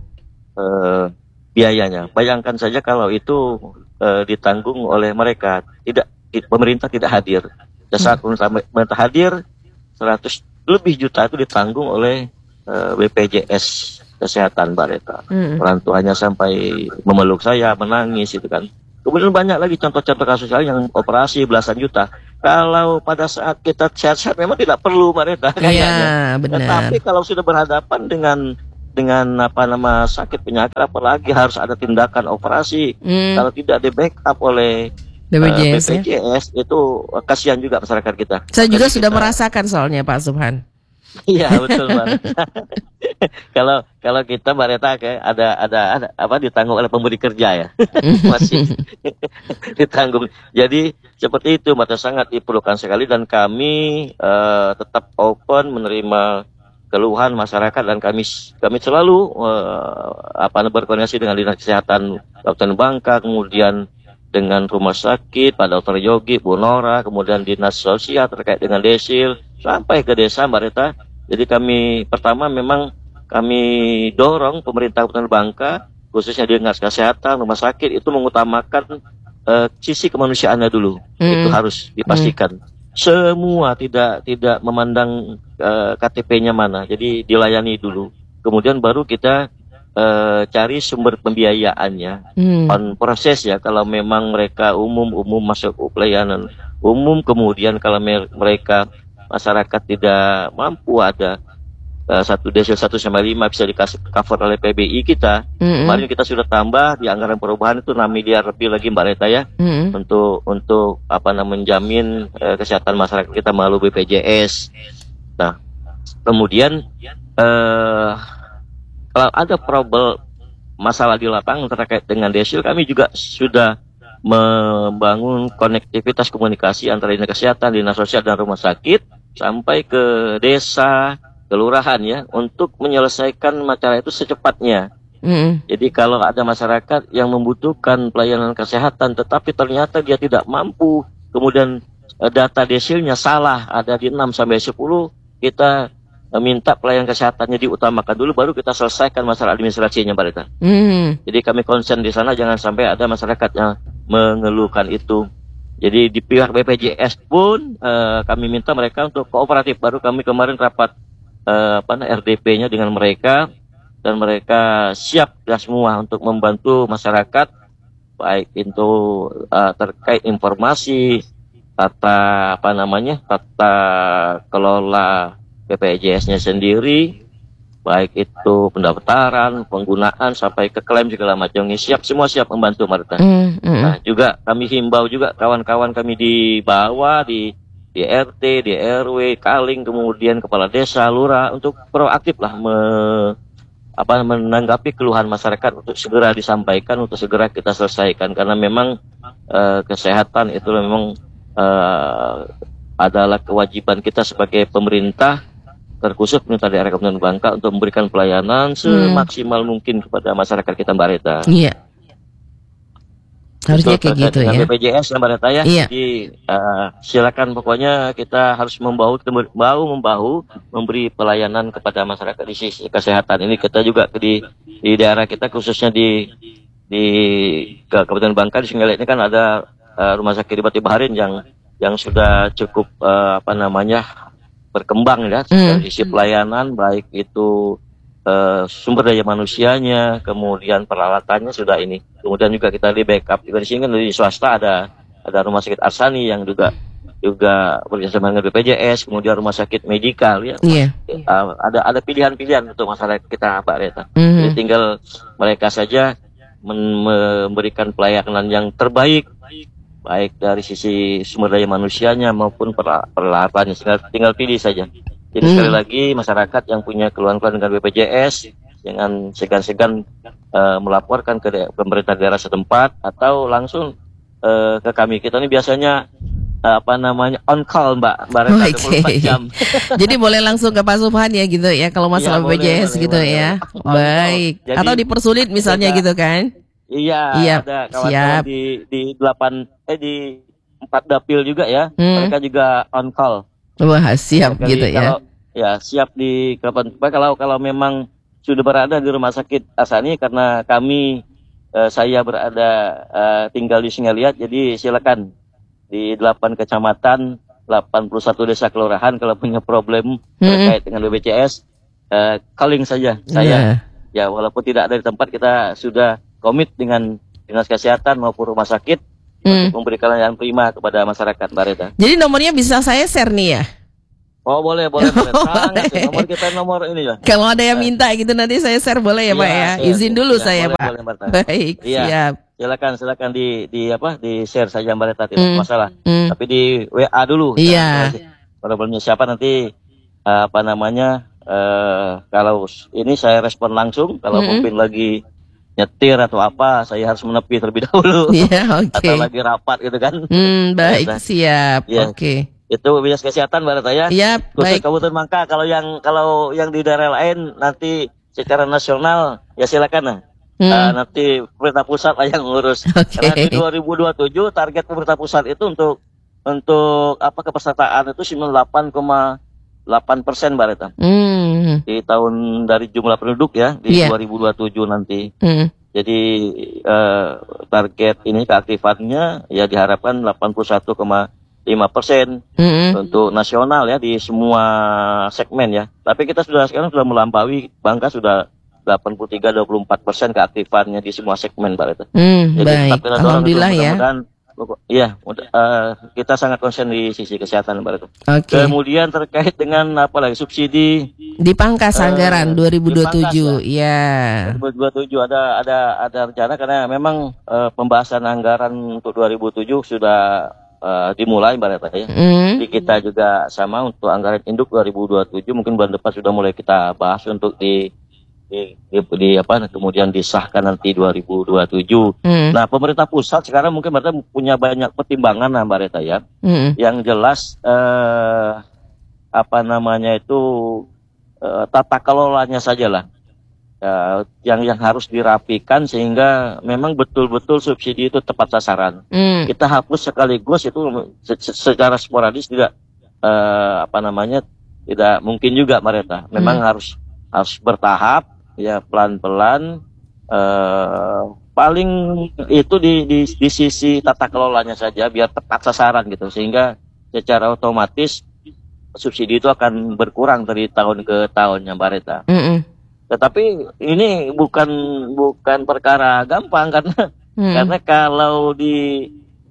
Biayanya. Bayangkan saja kalau itu ditanggung oleh mereka, pemerintah tidak hadir. Saat pemerintah hadir, 100 lebih juta itu ditanggung oleh BPJS Kesehatan Mbak Reta. Orang tuanya sampai memeluk saya, menangis itu kan. Kemudian banyak lagi contoh-contoh kasus lain yang operasi belasan juta. Kalau pada saat kita sehat-sehat memang tidak perlu Mbak Reta. Iya, benar. Tetapi kalau sudah berhadapan dengan sakit penyakit, apalagi harus ada tindakan operasi. Kalau tidak di backup oleh BPJS itu kasihan juga masyarakat kita. Saya juga sudah merasakan soalnya Pak Subhan. Iya betul Mbak. Kalau kita Mbak Reta ada ditanggung oleh pemberi kerja ya. Masih ditanggung. Jadi seperti itu Mbak, sangat diperlukan sekali, dan kami tetap open menerima keluhan masyarakat, dan kami selalu berkoordinasi dengan Dinas Kesehatan Kabupaten Bangka, kemudian dengan Rumah Sakit Pak Dr. Yogi, Bu Nora, kemudian Dinas Sosial terkait dengan desil sampai ke desa Mbak Reta. Jadi pertama memang kami dorong pemerintah Kabupaten Bangka, khususnya Dinas Kesehatan, Rumah Sakit itu mengutamakan sisi kemanusiaannya dulu. Itu harus dipastikan. Semua tidak memandang KTP-nya mana, jadi dilayani dulu. Kemudian baru kita cari sumber pembiayaannya. On proses ya, kalau memang mereka umum masuk pelayanan umum, kemudian kalau mereka masyarakat tidak mampu, ada satu desil 1/5 bisa dikasih cover oleh PBI kita. Kemarin kita sudah tambah di anggaran perubahan itu 6 miliar lebih lagi Mbak Reta ya, untuk menjamin kesehatan masyarakat kita melalui BPJS. Nah, kemudian kalau ada masalah di lapangan terkait dengan desil, kami juga sudah membangun konektivitas komunikasi antara Dinas Kesehatan, Dinas Sosial, dan Rumah Sakit sampai ke desa, kelurahan ya, untuk menyelesaikan masalah itu secepatnya. Jadi kalau ada masyarakat yang membutuhkan pelayanan kesehatan tetapi ternyata dia tidak mampu, kemudian data desilnya salah, ada di 6-10, kita minta pelayanan kesehatannya diutamakan dulu, baru kita selesaikan masalah administrasinya Mbak Rita. Jadi kami concern di sana jangan sampai ada masyarakat yang mengeluhkan itu. Jadi di pihak BPJS pun kami minta mereka untuk kooperatif. Baru kami kemarin rapat RDP-nya dengan mereka, dan mereka siap ya semua untuk membantu masyarakat, baik itu terkait informasi, tata kelola BPJS-nya sendiri, baik itu pendaftaran, penggunaan, sampai ke klaim segala macam. Semua siap membantu Marta. Nah, juga kami himbau juga kawan-kawan kami di bawah, di RT, di RW, Kaling, kemudian kepala desa, lurah, untuk proaktif lah menanggapi keluhan masyarakat, untuk segera disampaikan, untuk segera kita selesaikan, karena memang kesehatan itu memang adalah kewajiban kita sebagai pemerintah, terkhusus pemerintah daerah Kabupaten Bangka, untuk memberikan pelayanan semaksimal mungkin kepada masyarakat kita Mbak Reta. Iya. Harusnya kayak gitu ya. BPJS Mbak Reta ya. Iya. Jadi silakan, pokoknya kita harus membahu memberi pelayanan kepada masyarakat di sisi kesehatan ini. Kita juga di daerah kita, khususnya di Kabupaten Bangka, di Singgalet ini kan ada Rumah Sakit Bati Baharin yang sudah cukup berkembang ya dari sisi pelayanan, baik itu sumber daya manusianya, kemudian peralatannya sudah ini. Kemudian juga kita di backup juga di sini kan, di swasta ada Rumah Sakit Arsani yang juga bekerjasama dengan BPJS, kemudian Rumah Sakit Medikal ya. Ada pilihan-pilihan untuk masyarakat kita Mbak Reta. Jadi tinggal mereka saja memberikan pelayanan yang terbaik, baik dari sisi sumber daya manusianya maupun peralatannya. Tinggal pilih saja. Jadi sekali lagi, masyarakat yang punya keluhan-keluhan dengan BPJS jangan segan-segan melaporkan ke pemerintah daerah setempat, atau langsung ke kami. Kita ini biasanya on call Mbak Reta 24 jam. Jadi boleh langsung ke Pak Subhan ya gitu ya, kalau masalah BPJS boleh, gitu ya. Baik. Jadi, atau dipersulit misalnya gitu kan? Iya, ada kawan-kawan di 4 dapil juga ya. Mereka juga on call. Wah, siap gitu ya. ya siap di kapan kalau memang sudah berada di rumah sakit Asani, karena kami saya berada tinggal di Singaliat, jadi silakan di 8 kecamatan, 81 desa kelurahan kalau punya problem terkait dengan BPJS, calling saja saya. Ya walaupun tidak ada di tempat, kita sudah komit dengan dinas kesehatan maupun rumah sakit untuk memberikan layanan prima kepada masyarakat, Mbak Reta. Jadi nomornya bisa saya share nih ya? Oh boleh. Sangat ya. Nomor kita nomor ini ya. Kalau ada yang minta gitu nanti saya share boleh ya Pak ya? Izin dulu saya Pak. Boleh, baik, siap. Silakan di share saja Mbak Reta, tidak masalah. Tapi di WA dulu. Iya. Problemnya siapa nanti kalau ini saya respon langsung. Kalau mungkin lagi nyetir atau apa, saya harus menepi terlebih dahulu. Iya, oke. Atau lagi rapat gitu kan. Baik, siap. Ya. Oke. Itu dinas kesehatan Mbak Reta ya. Iya, baik. Kabupaten Bangka, kalau yang di daerah lain nanti secara nasional ya silakan nanti pemerintah pusat lah yang ngurus. Karena di 2027 target pemerintah pusat itu untuk kepesertaan itu 98,8% Mbak Reta. Di tahun dari jumlah penduduk ya di 2027 nanti. Jadi target ini keaktifannya ya diharapkan 81,5% untuk nasional ya di semua segmen ya. Tapi kita sekarang sudah melampaui, Bangka sudah 83-24% keaktifannya di semua segmen Pak Reta. Jadi baik, alhamdulillah ya. Iya, kita sangat konsen di sisi kesehatan Mbak Reta. Okay. Kemudian terkait dengan subsidi di pangkas anggaran 2027, ya. 2027 ada rencana, karena memang pembahasan anggaran untuk 2007 sudah dimulai Mbak Reta ya. Jadi kita juga sama untuk anggaran induk 2027 mungkin bulan depan sudah mulai kita bahas untuk kemudian disahkan nanti 2027. Nah, pemerintah pusat sekarang mungkin Mbak Reta punya banyak pertimbangan Mbak Reta ya. Yang jelas tata kelolanya sajalah. Yang harus dirapikan sehingga memang betul-betul subsidi itu tepat sasaran. Kita hapus sekaligus itu secara sporadis tidak tidak mungkin juga Mbak Reta. Memang harus bertahap ya, pelan-pelan. Paling itu di sisi tata kelolanya saja biar tepat sasaran gitu, sehingga secara otomatis subsidi itu akan berkurang dari tahun ke tahunnya Mbak Reta. Tetapi ini bukan perkara gampang karena kalau di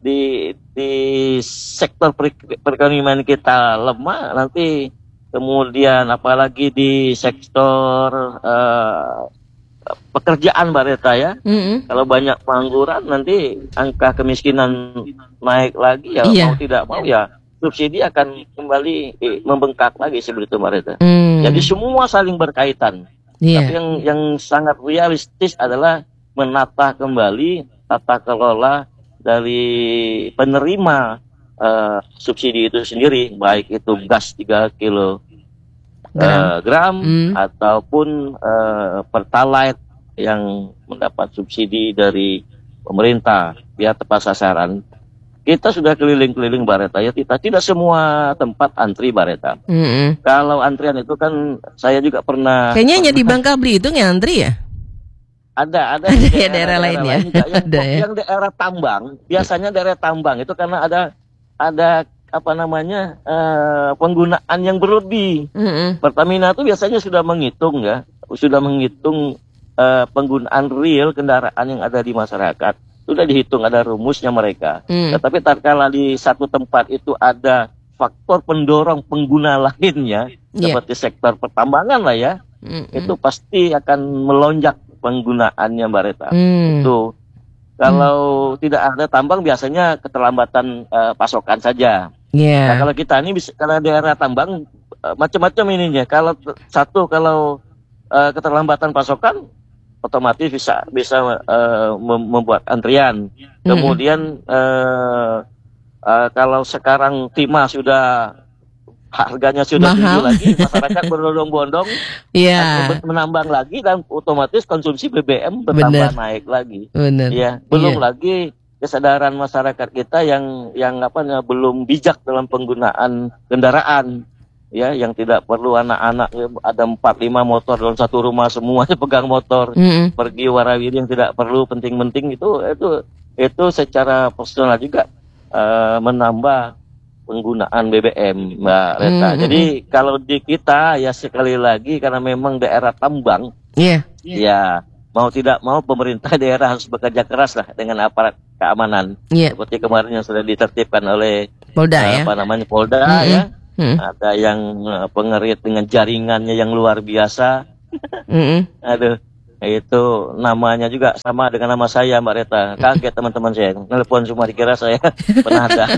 sektor perekonomian kita lemah, nanti kemudian apalagi di sektor pekerjaan Mbak Reta ya. Kalau banyak pengangguran nanti angka kemiskinan naik lagi ya, mau tidak mau ya subsidi akan kembali membengkak lagi seperti itu Mbak Reta. Jadi semua saling berkaitan. Tapi yang sangat realistis adalah menata kembali tata kelola dari penerima subsidi itu sendiri, baik itu gas 3 kilogram ataupun Pertalite yang mendapat subsidi dari pemerintah biar tepat sasaran. Kita sudah keliling-keliling Mbak Reta ya, tidak semua tempat antri Mbak Reta. Kalau antrian itu kan saya juga pernah. Kayaknya hanya di Bangka Belitung yang antri ya? Ada di daerah lain ya. Yang daerah tambang, biasanya daerah tambang itu karena ada penggunaan yang berlebih. Pertamina itu biasanya sudah menghitung penggunaan real kendaraan yang ada di masyarakat. Sudah dihitung, ada rumusnya mereka. Tetapi tatkala di satu tempat itu ada faktor pendorong pengguna lainnya, seperti sektor pertambangan lah ya, itu pasti akan melonjak penggunaannya Mbak Reta. Itu kalau tidak ada tambang biasanya keterlambatan pasokan saja. Nah, kalau kita ini karena daerah tambang macam-macam ininya. Kalau keterlambatan pasokan otomatis bisa membuat antrian. Kemudian kalau sekarang timah sudah harganya sudah tinggi lagi, masyarakat berbondong-bondong menambang lagi dan otomatis konsumsi BBM bertambah naik lagi. Belum lagi kesadaran masyarakat kita yang belum bijak dalam penggunaan kendaraan. ya, yang tidak perlu anak-anak ya, ada 4-5 motor dalam satu rumah semuanya pegang motor, pergi warawiri yang tidak perlu penting-penting itu secara personal juga menambah penggunaan BBM, Mbak Reta. Jadi kalau di kita ya sekali lagi karena memang daerah tambang, ya mau tidak mau pemerintah daerah harus bekerja keras lah dengan aparat keamanan, seperti kemarin yang sudah ditertibkan oleh Polda Polda ya. Ada yang pengerit dengan jaringannya yang luar biasa. Aduh, itu namanya juga sama dengan nama saya, Mbak Reta. Kaget teman-teman saya, nelpon semua dikira saya pernah ada.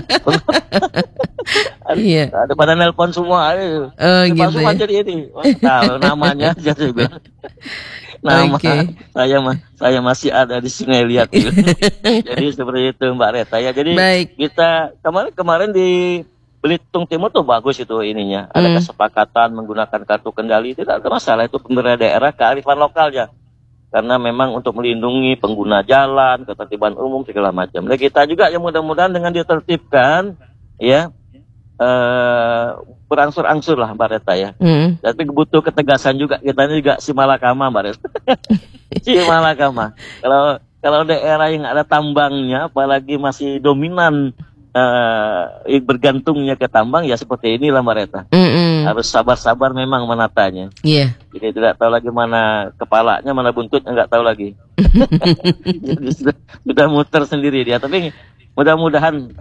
Ada pada nelpon semua. Gitu ya. Jadi ini, tahu namanya aja juga. Nama saya masih ada di Sungai Liat. Jadi seperti itu, Mbak Reta ya. Jadi kita kemarin di Belitung Timur tuh bagus itu ininya. Ada kesepakatan menggunakan kartu kendali, tidak ada masalah, itu pemerintah daerah kearifan lokalnya. Karena memang untuk melindungi pengguna jalan, ketertiban umum segala macam. Dan kita juga yang mudah-mudahan dengan ditertibkan ya berangsur-angsur lah Mbak Reta ya. Tapi butuh ketegasan juga, kita ini juga si malakama Mbak Reta. Si malakama. Kalau daerah yang ada tambangnya apalagi masih dominan bergantungnya ke tambang ya seperti inilah Mbak Reta. Harus sabar-sabar memang menatanya. Jadi tidak tahu lagi mana kepalanya, mana buntutnya, nggak tahu lagi. Jadi sudah muter sendiri dia. Tapi mudah-mudahan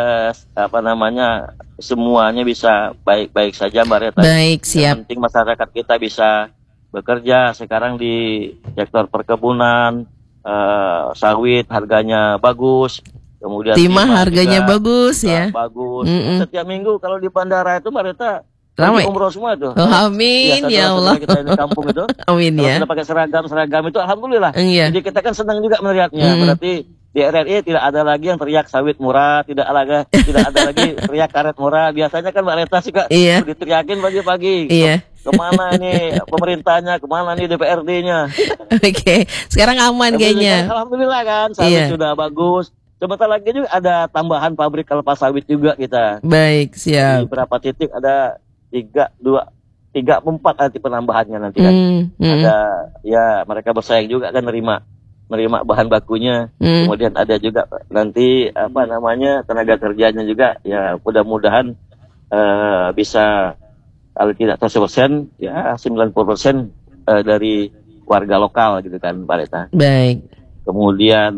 semuanya bisa baik-baik saja Mbak Reta. Baik, siap. Yang penting masyarakat kita bisa bekerja sekarang di sektor perkebunan, sawit harganya bagus. Kemudian timah harganya bagus ya. Bagus. Setiap minggu kalau di bandara itu Mbak Reta ramai umroh semua tuh. Amin ya Allah. Kita di kampung itu. Amin ya. Kita pakai seragam itu alhamdulillah. Jadi kita kan senang juga melihatnya. Berarti di RRI tidak ada lagi yang teriak sawit murah, tidak ada lagi teriak karet murah. Biasanya kan Mbak Reta juga diteriakin pagi-pagi. Kemana nih pemerintahnya, kemana nih DPRD-nya. Oke, sekarang aman kayaknya. Alhamdulillah kan, sawit sudah bagus. Sebentar lagi juga ada tambahan pabrik kelapa sawit juga kita. Baik, siap. Di berapa titik ada 3-4 nanti penambahannya nanti kan. Ada ya mereka bersaing juga kan nerima bahan bakunya. Kemudian ada juga nanti tenaga kerjanya juga ya mudah-mudahan bisa kalau tidak 100% ya 90% dari warga lokal gitu kan Pak Reta. Baik. Kemudian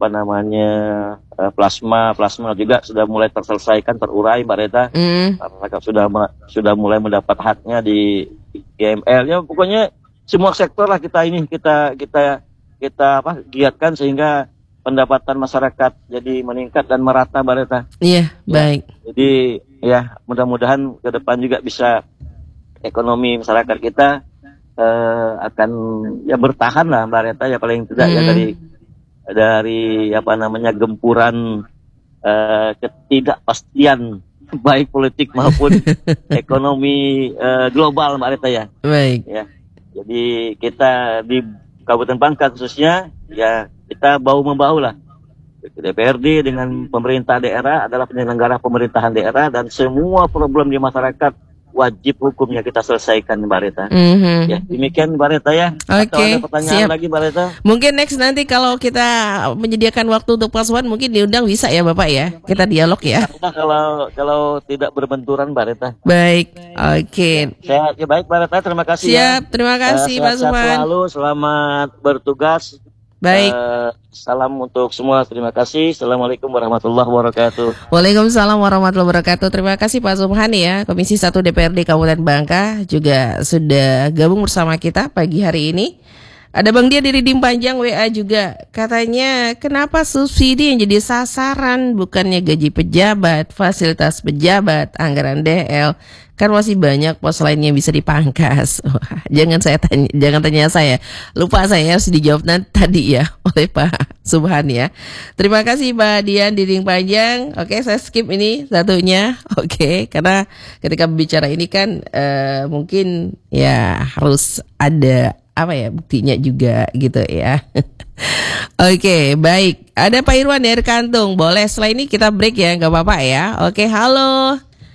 plasma juga sudah mulai terselesaikan, terurai Mbak Reta. Masyarakat sudah mulai mendapat haknya di GML. Ya pokoknya semua sektor lah kita giatkan sehingga pendapatan masyarakat jadi meningkat dan merata Mbak Reta. Iya, baik. Jadi ya mudah-mudahan ke depan juga bisa ekonomi masyarakat kita akan ya bertahan lah Mbak Reta ya paling tidak ya dari gempuran ketidakpastian baik politik maupun ekonomi global Mbak Reta ya. Baik. Ya. Jadi kita di Kabupaten Bangka khususnya ya kita bahu-membahu lah. DPRD dengan pemerintah daerah adalah penyelenggara pemerintahan daerah dan semua problem di masyarakat wajib hukumnya kita selesaikan Mbak Reta. Ya, demikian Mbak Reta ya. Oke, ada pertanyaan lagi Mbak Reta? Mungkin next nanti kalau kita menyediakan waktu untuk pasukan mungkin diundang bisa ya Bapak ya. Kita dialog ya. Kalau tidak berbenturan Mbak Reta. Baik. Oke. Sehat ya baik Mbak Reta, terima kasih. Siap, terima kasih Pak Suman. Selalu selamat bertugas. Baik. Salam untuk semua. Terima kasih. Assalamualaikum warahmatullahi wabarakatuh. Waalaikumsalam warahmatullahi wabarakatuh. Terima kasih Pak Subhani ya, Komisi 1 DPRD Kabupaten Bangka juga sudah gabung bersama kita pagi hari ini. Ada Bang Dia dari Dim Panjang WA juga. Katanya kenapa subsidi yang jadi sasaran bukannya gaji pejabat, fasilitas pejabat, anggaran DL. Kan masih banyak pos lain yang bisa dipangkas. Wah, jangan tanya saya. Lupa saya harus dijawab nanti tadi ya oleh Pak Subhan ya. Terima kasih Pak Dian Dinding Panjang. Oke, saya skip ini satunya. Oke, karena ketika berbicara ini kan mungkin ya harus ada buktinya juga gitu ya. Oke, baik. Ada Pak Irwan dari Kantung. Boleh setelah ini kita break ya, nggak apa-apa ya. Oke, halo.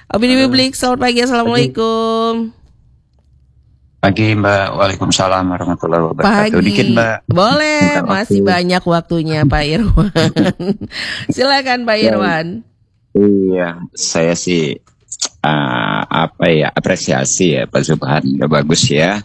Opini publik, selamat pagi, assalamualaikum. Pagi Mbak, waalaikumsalam warahmatullahi wabarakatuh. Pagi. Dikit Mbak. Boleh, masih banyak waktunya Pak Irwan. Silakan Pak Irwan. Iya, saya sih apresiasi ya Pak Subhan, udah bagus ya.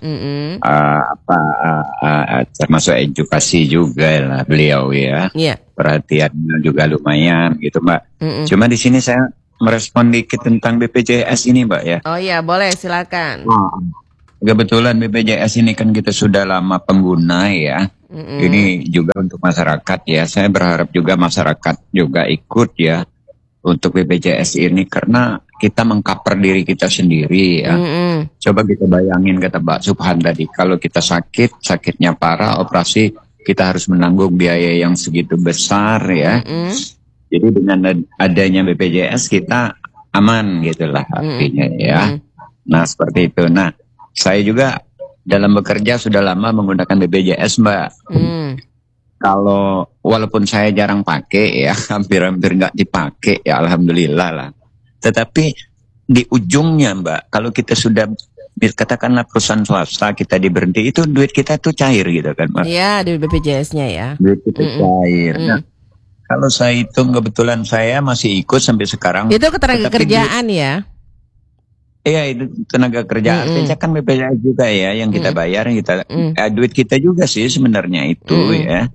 Termasuk edukasi juga lah beliau ya. Yeah. Perhatiannya juga lumayan gitu Mbak. Cuma di sini saya merespon dikit tentang BPJS ini Mbak ya. Oh iya, boleh silakan. Kebetulan BPJS ini kan kita sudah lama pengguna ya. Ini juga untuk masyarakat ya. Saya berharap juga masyarakat juga ikut ya untuk BPJS ini karena kita mengcover diri kita sendiri ya. Coba kita bayangin kata Mbak Subhan tadi, kalau kita sakitnya parah, operasi kita harus menanggung biaya yang segitu besar ya. Jadi dengan adanya BPJS kita aman gitulah artinya ya. Nah seperti itu. Nah saya juga dalam bekerja sudah lama menggunakan BPJS Mbak. Kalau walaupun saya jarang pakai ya, hampir-hampir nggak dipakai ya, alhamdulillah lah. Tetapi di ujungnya Mbak, kalau kita sudah katakanlah perusahaan swasta kita diberhenti, itu duit kita tuh cair gitu kan Mbak. Iya, di BPJS-nya ya. Duit kita cair. Nah, kalau saya hitung kebetulan saya masih ikut sampai sekarang. Itu ketenaga kerjaan ya. Iya itu tenaga kerja artinya kan BPJS juga ya yang kita bayar, yang kita duit kita juga sih sebenarnya itu ya.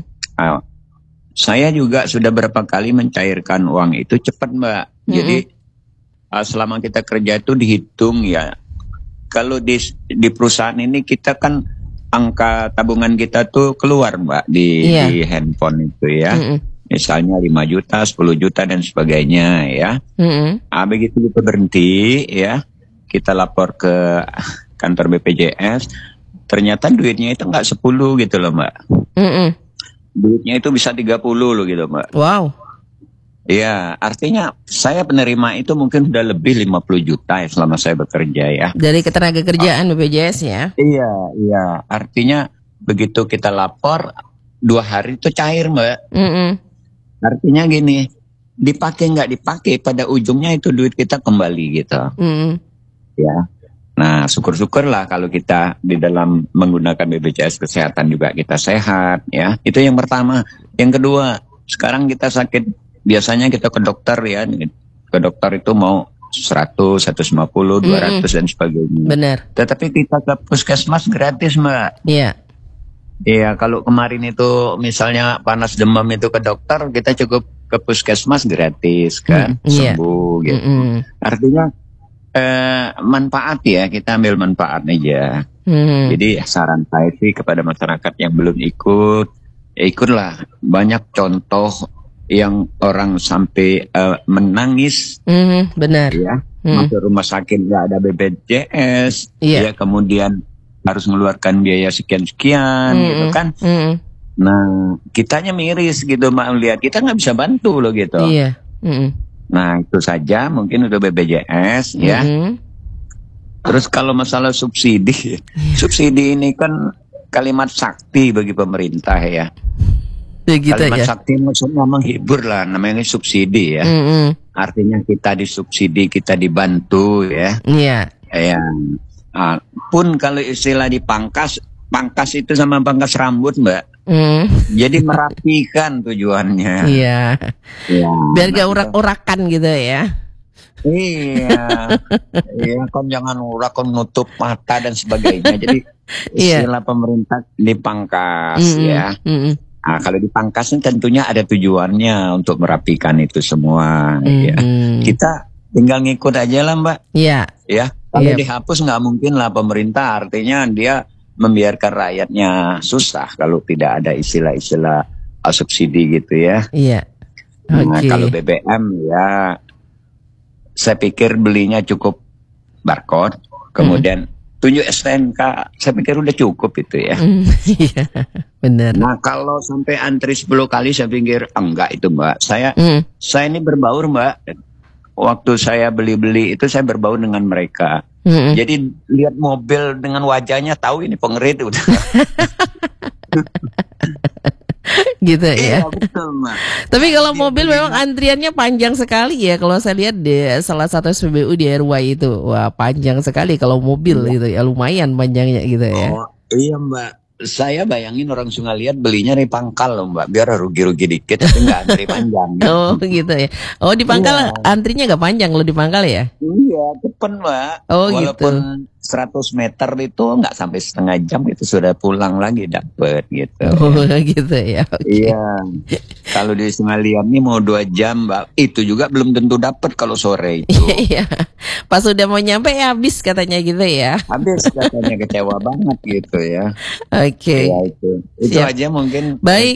Saya juga sudah berapa kali mencairkan uang itu cepat Mbak. Jadi selama kita kerja itu dihitung ya. Kalau di perusahaan ini kita kan angka tabungan kita tuh keluar Mbak di handphone itu ya. Misalnya 5 juta, 10 juta dan sebagainya ya. Begitu kita berhenti ya, kita lapor ke kantor BPJS, ternyata duitnya itu nggak 10 gitu loh Mbak. Duitnya itu bisa 30 loh gitu Mbak. Wow. Iya, artinya saya penerima itu mungkin sudah lebih 50 juta ya selama saya bekerja ya. Dari ketenaga kerjaan BPJS ya? Iya. Artinya begitu kita lapor 2 hari itu cair Mbak. Artinya gini, dipakai nggak dipakai pada ujungnya itu duit kita kembali gitu. Ya. Nah syukur-syukurlah kalau kita di dalam menggunakan BPJS kesehatan juga kita sehat ya. Itu yang pertama. Yang kedua, sekarang kita sakit biasanya kita ke dokter ya. Ke dokter itu mau 100, 150, 200 dan sebagainya. Benar. Tetapi kita ke puskesmas gratis Mbak. Iya. Iya, kalau kemarin itu misalnya panas demam itu ke dokter, kita cukup ke puskesmas gratis kan, sembuh gitu. Artinya manfaat ya, kita ambil manfaat aja. Jadi saran saya sih kepada masyarakat yang belum ikut, ya ikutlah. Banyak contoh yang orang sampai menangis, benar. Ya, masuk rumah sakit nggak ada BPJS, ya kemudian harus mengeluarkan biaya sekian-sekian gitu kan. Nah kitanya miris gitu Mbak, lihat kita nggak bisa bantu loh gitu. Nah itu saja mungkin untuk BPJS ya. Terus kalau masalah subsidi, subsidi ini kan kalimat sakti bagi pemerintah ya. Gitu kalimat ya. Sakti maksudnya menghibur lah, namanya subsidi ya. Artinya kita disubsidi, kita dibantu ya. Iya. Pun kalau istilah dipangkas, pangkas itu sama pangkas rambut Mbak. Jadi merapikan tujuannya. Iya. Biar gak urak-urakan gitu ya. Iya, kan jangan urak, nutup mata dan sebagainya. Jadi istilah pemerintah dipangkas ya. Nah, kalau dipangkas ini tentunya ada tujuannya untuk merapikan itu semua. Ya. Kita tinggal ngikut aja lah Mbak. Iya. Ya. Kalau dihapus nggak mungkin lah pemerintah, artinya dia membiarkan rakyatnya susah kalau tidak ada istilah-istilah subsidi gitu ya. Iya. Nah, kalau BBM ya saya pikir belinya cukup barcode, kemudian tunjuk STNK, saya pikir udah cukup itu ya. Iya, benar. Nah kalau sampai antri 10 kali saya pikir enggak itu Mbak. Saya ini berbaur Mbak. Waktu saya beli-beli itu saya berbaur dengan mereka. Jadi lihat mobil dengan wajahnya tahu ini pengerit udah. Gitu ya. Iya betul Mbak. Tapi kalau mobil memang antriannya panjang sekali ya. Kalau saya lihat di salah satu SPBU di RY itu, wah panjang sekali kalau mobil gitu ya, lumayan panjangnya gitu ya. Oh iya Mbak. Saya bayangin orang Sungaliat belinya di pangkal loh Mbak, biar rugi-rugi dikit tapi nggak antri panjang. Oh gitu ya. Oh di pangkal antrinya nggak panjang loh di pangkal ya? Iya, cepat Mbak. Oh walaupun gitu. 100 meter itu nggak sampai setengah jam itu sudah pulang lagi dapet gitu. Oh gitu ya. Okay. Iya. Kalau di Sungaliat nih mau 2 jam Mbak, itu juga belum tentu dapet kalau sore itu. Iya. Pas udah mau nyampe ya habis katanya gitu ya. Habis katanya, kecewa banget gitu ya. Oke. Ya, itu aja mungkin. Baik.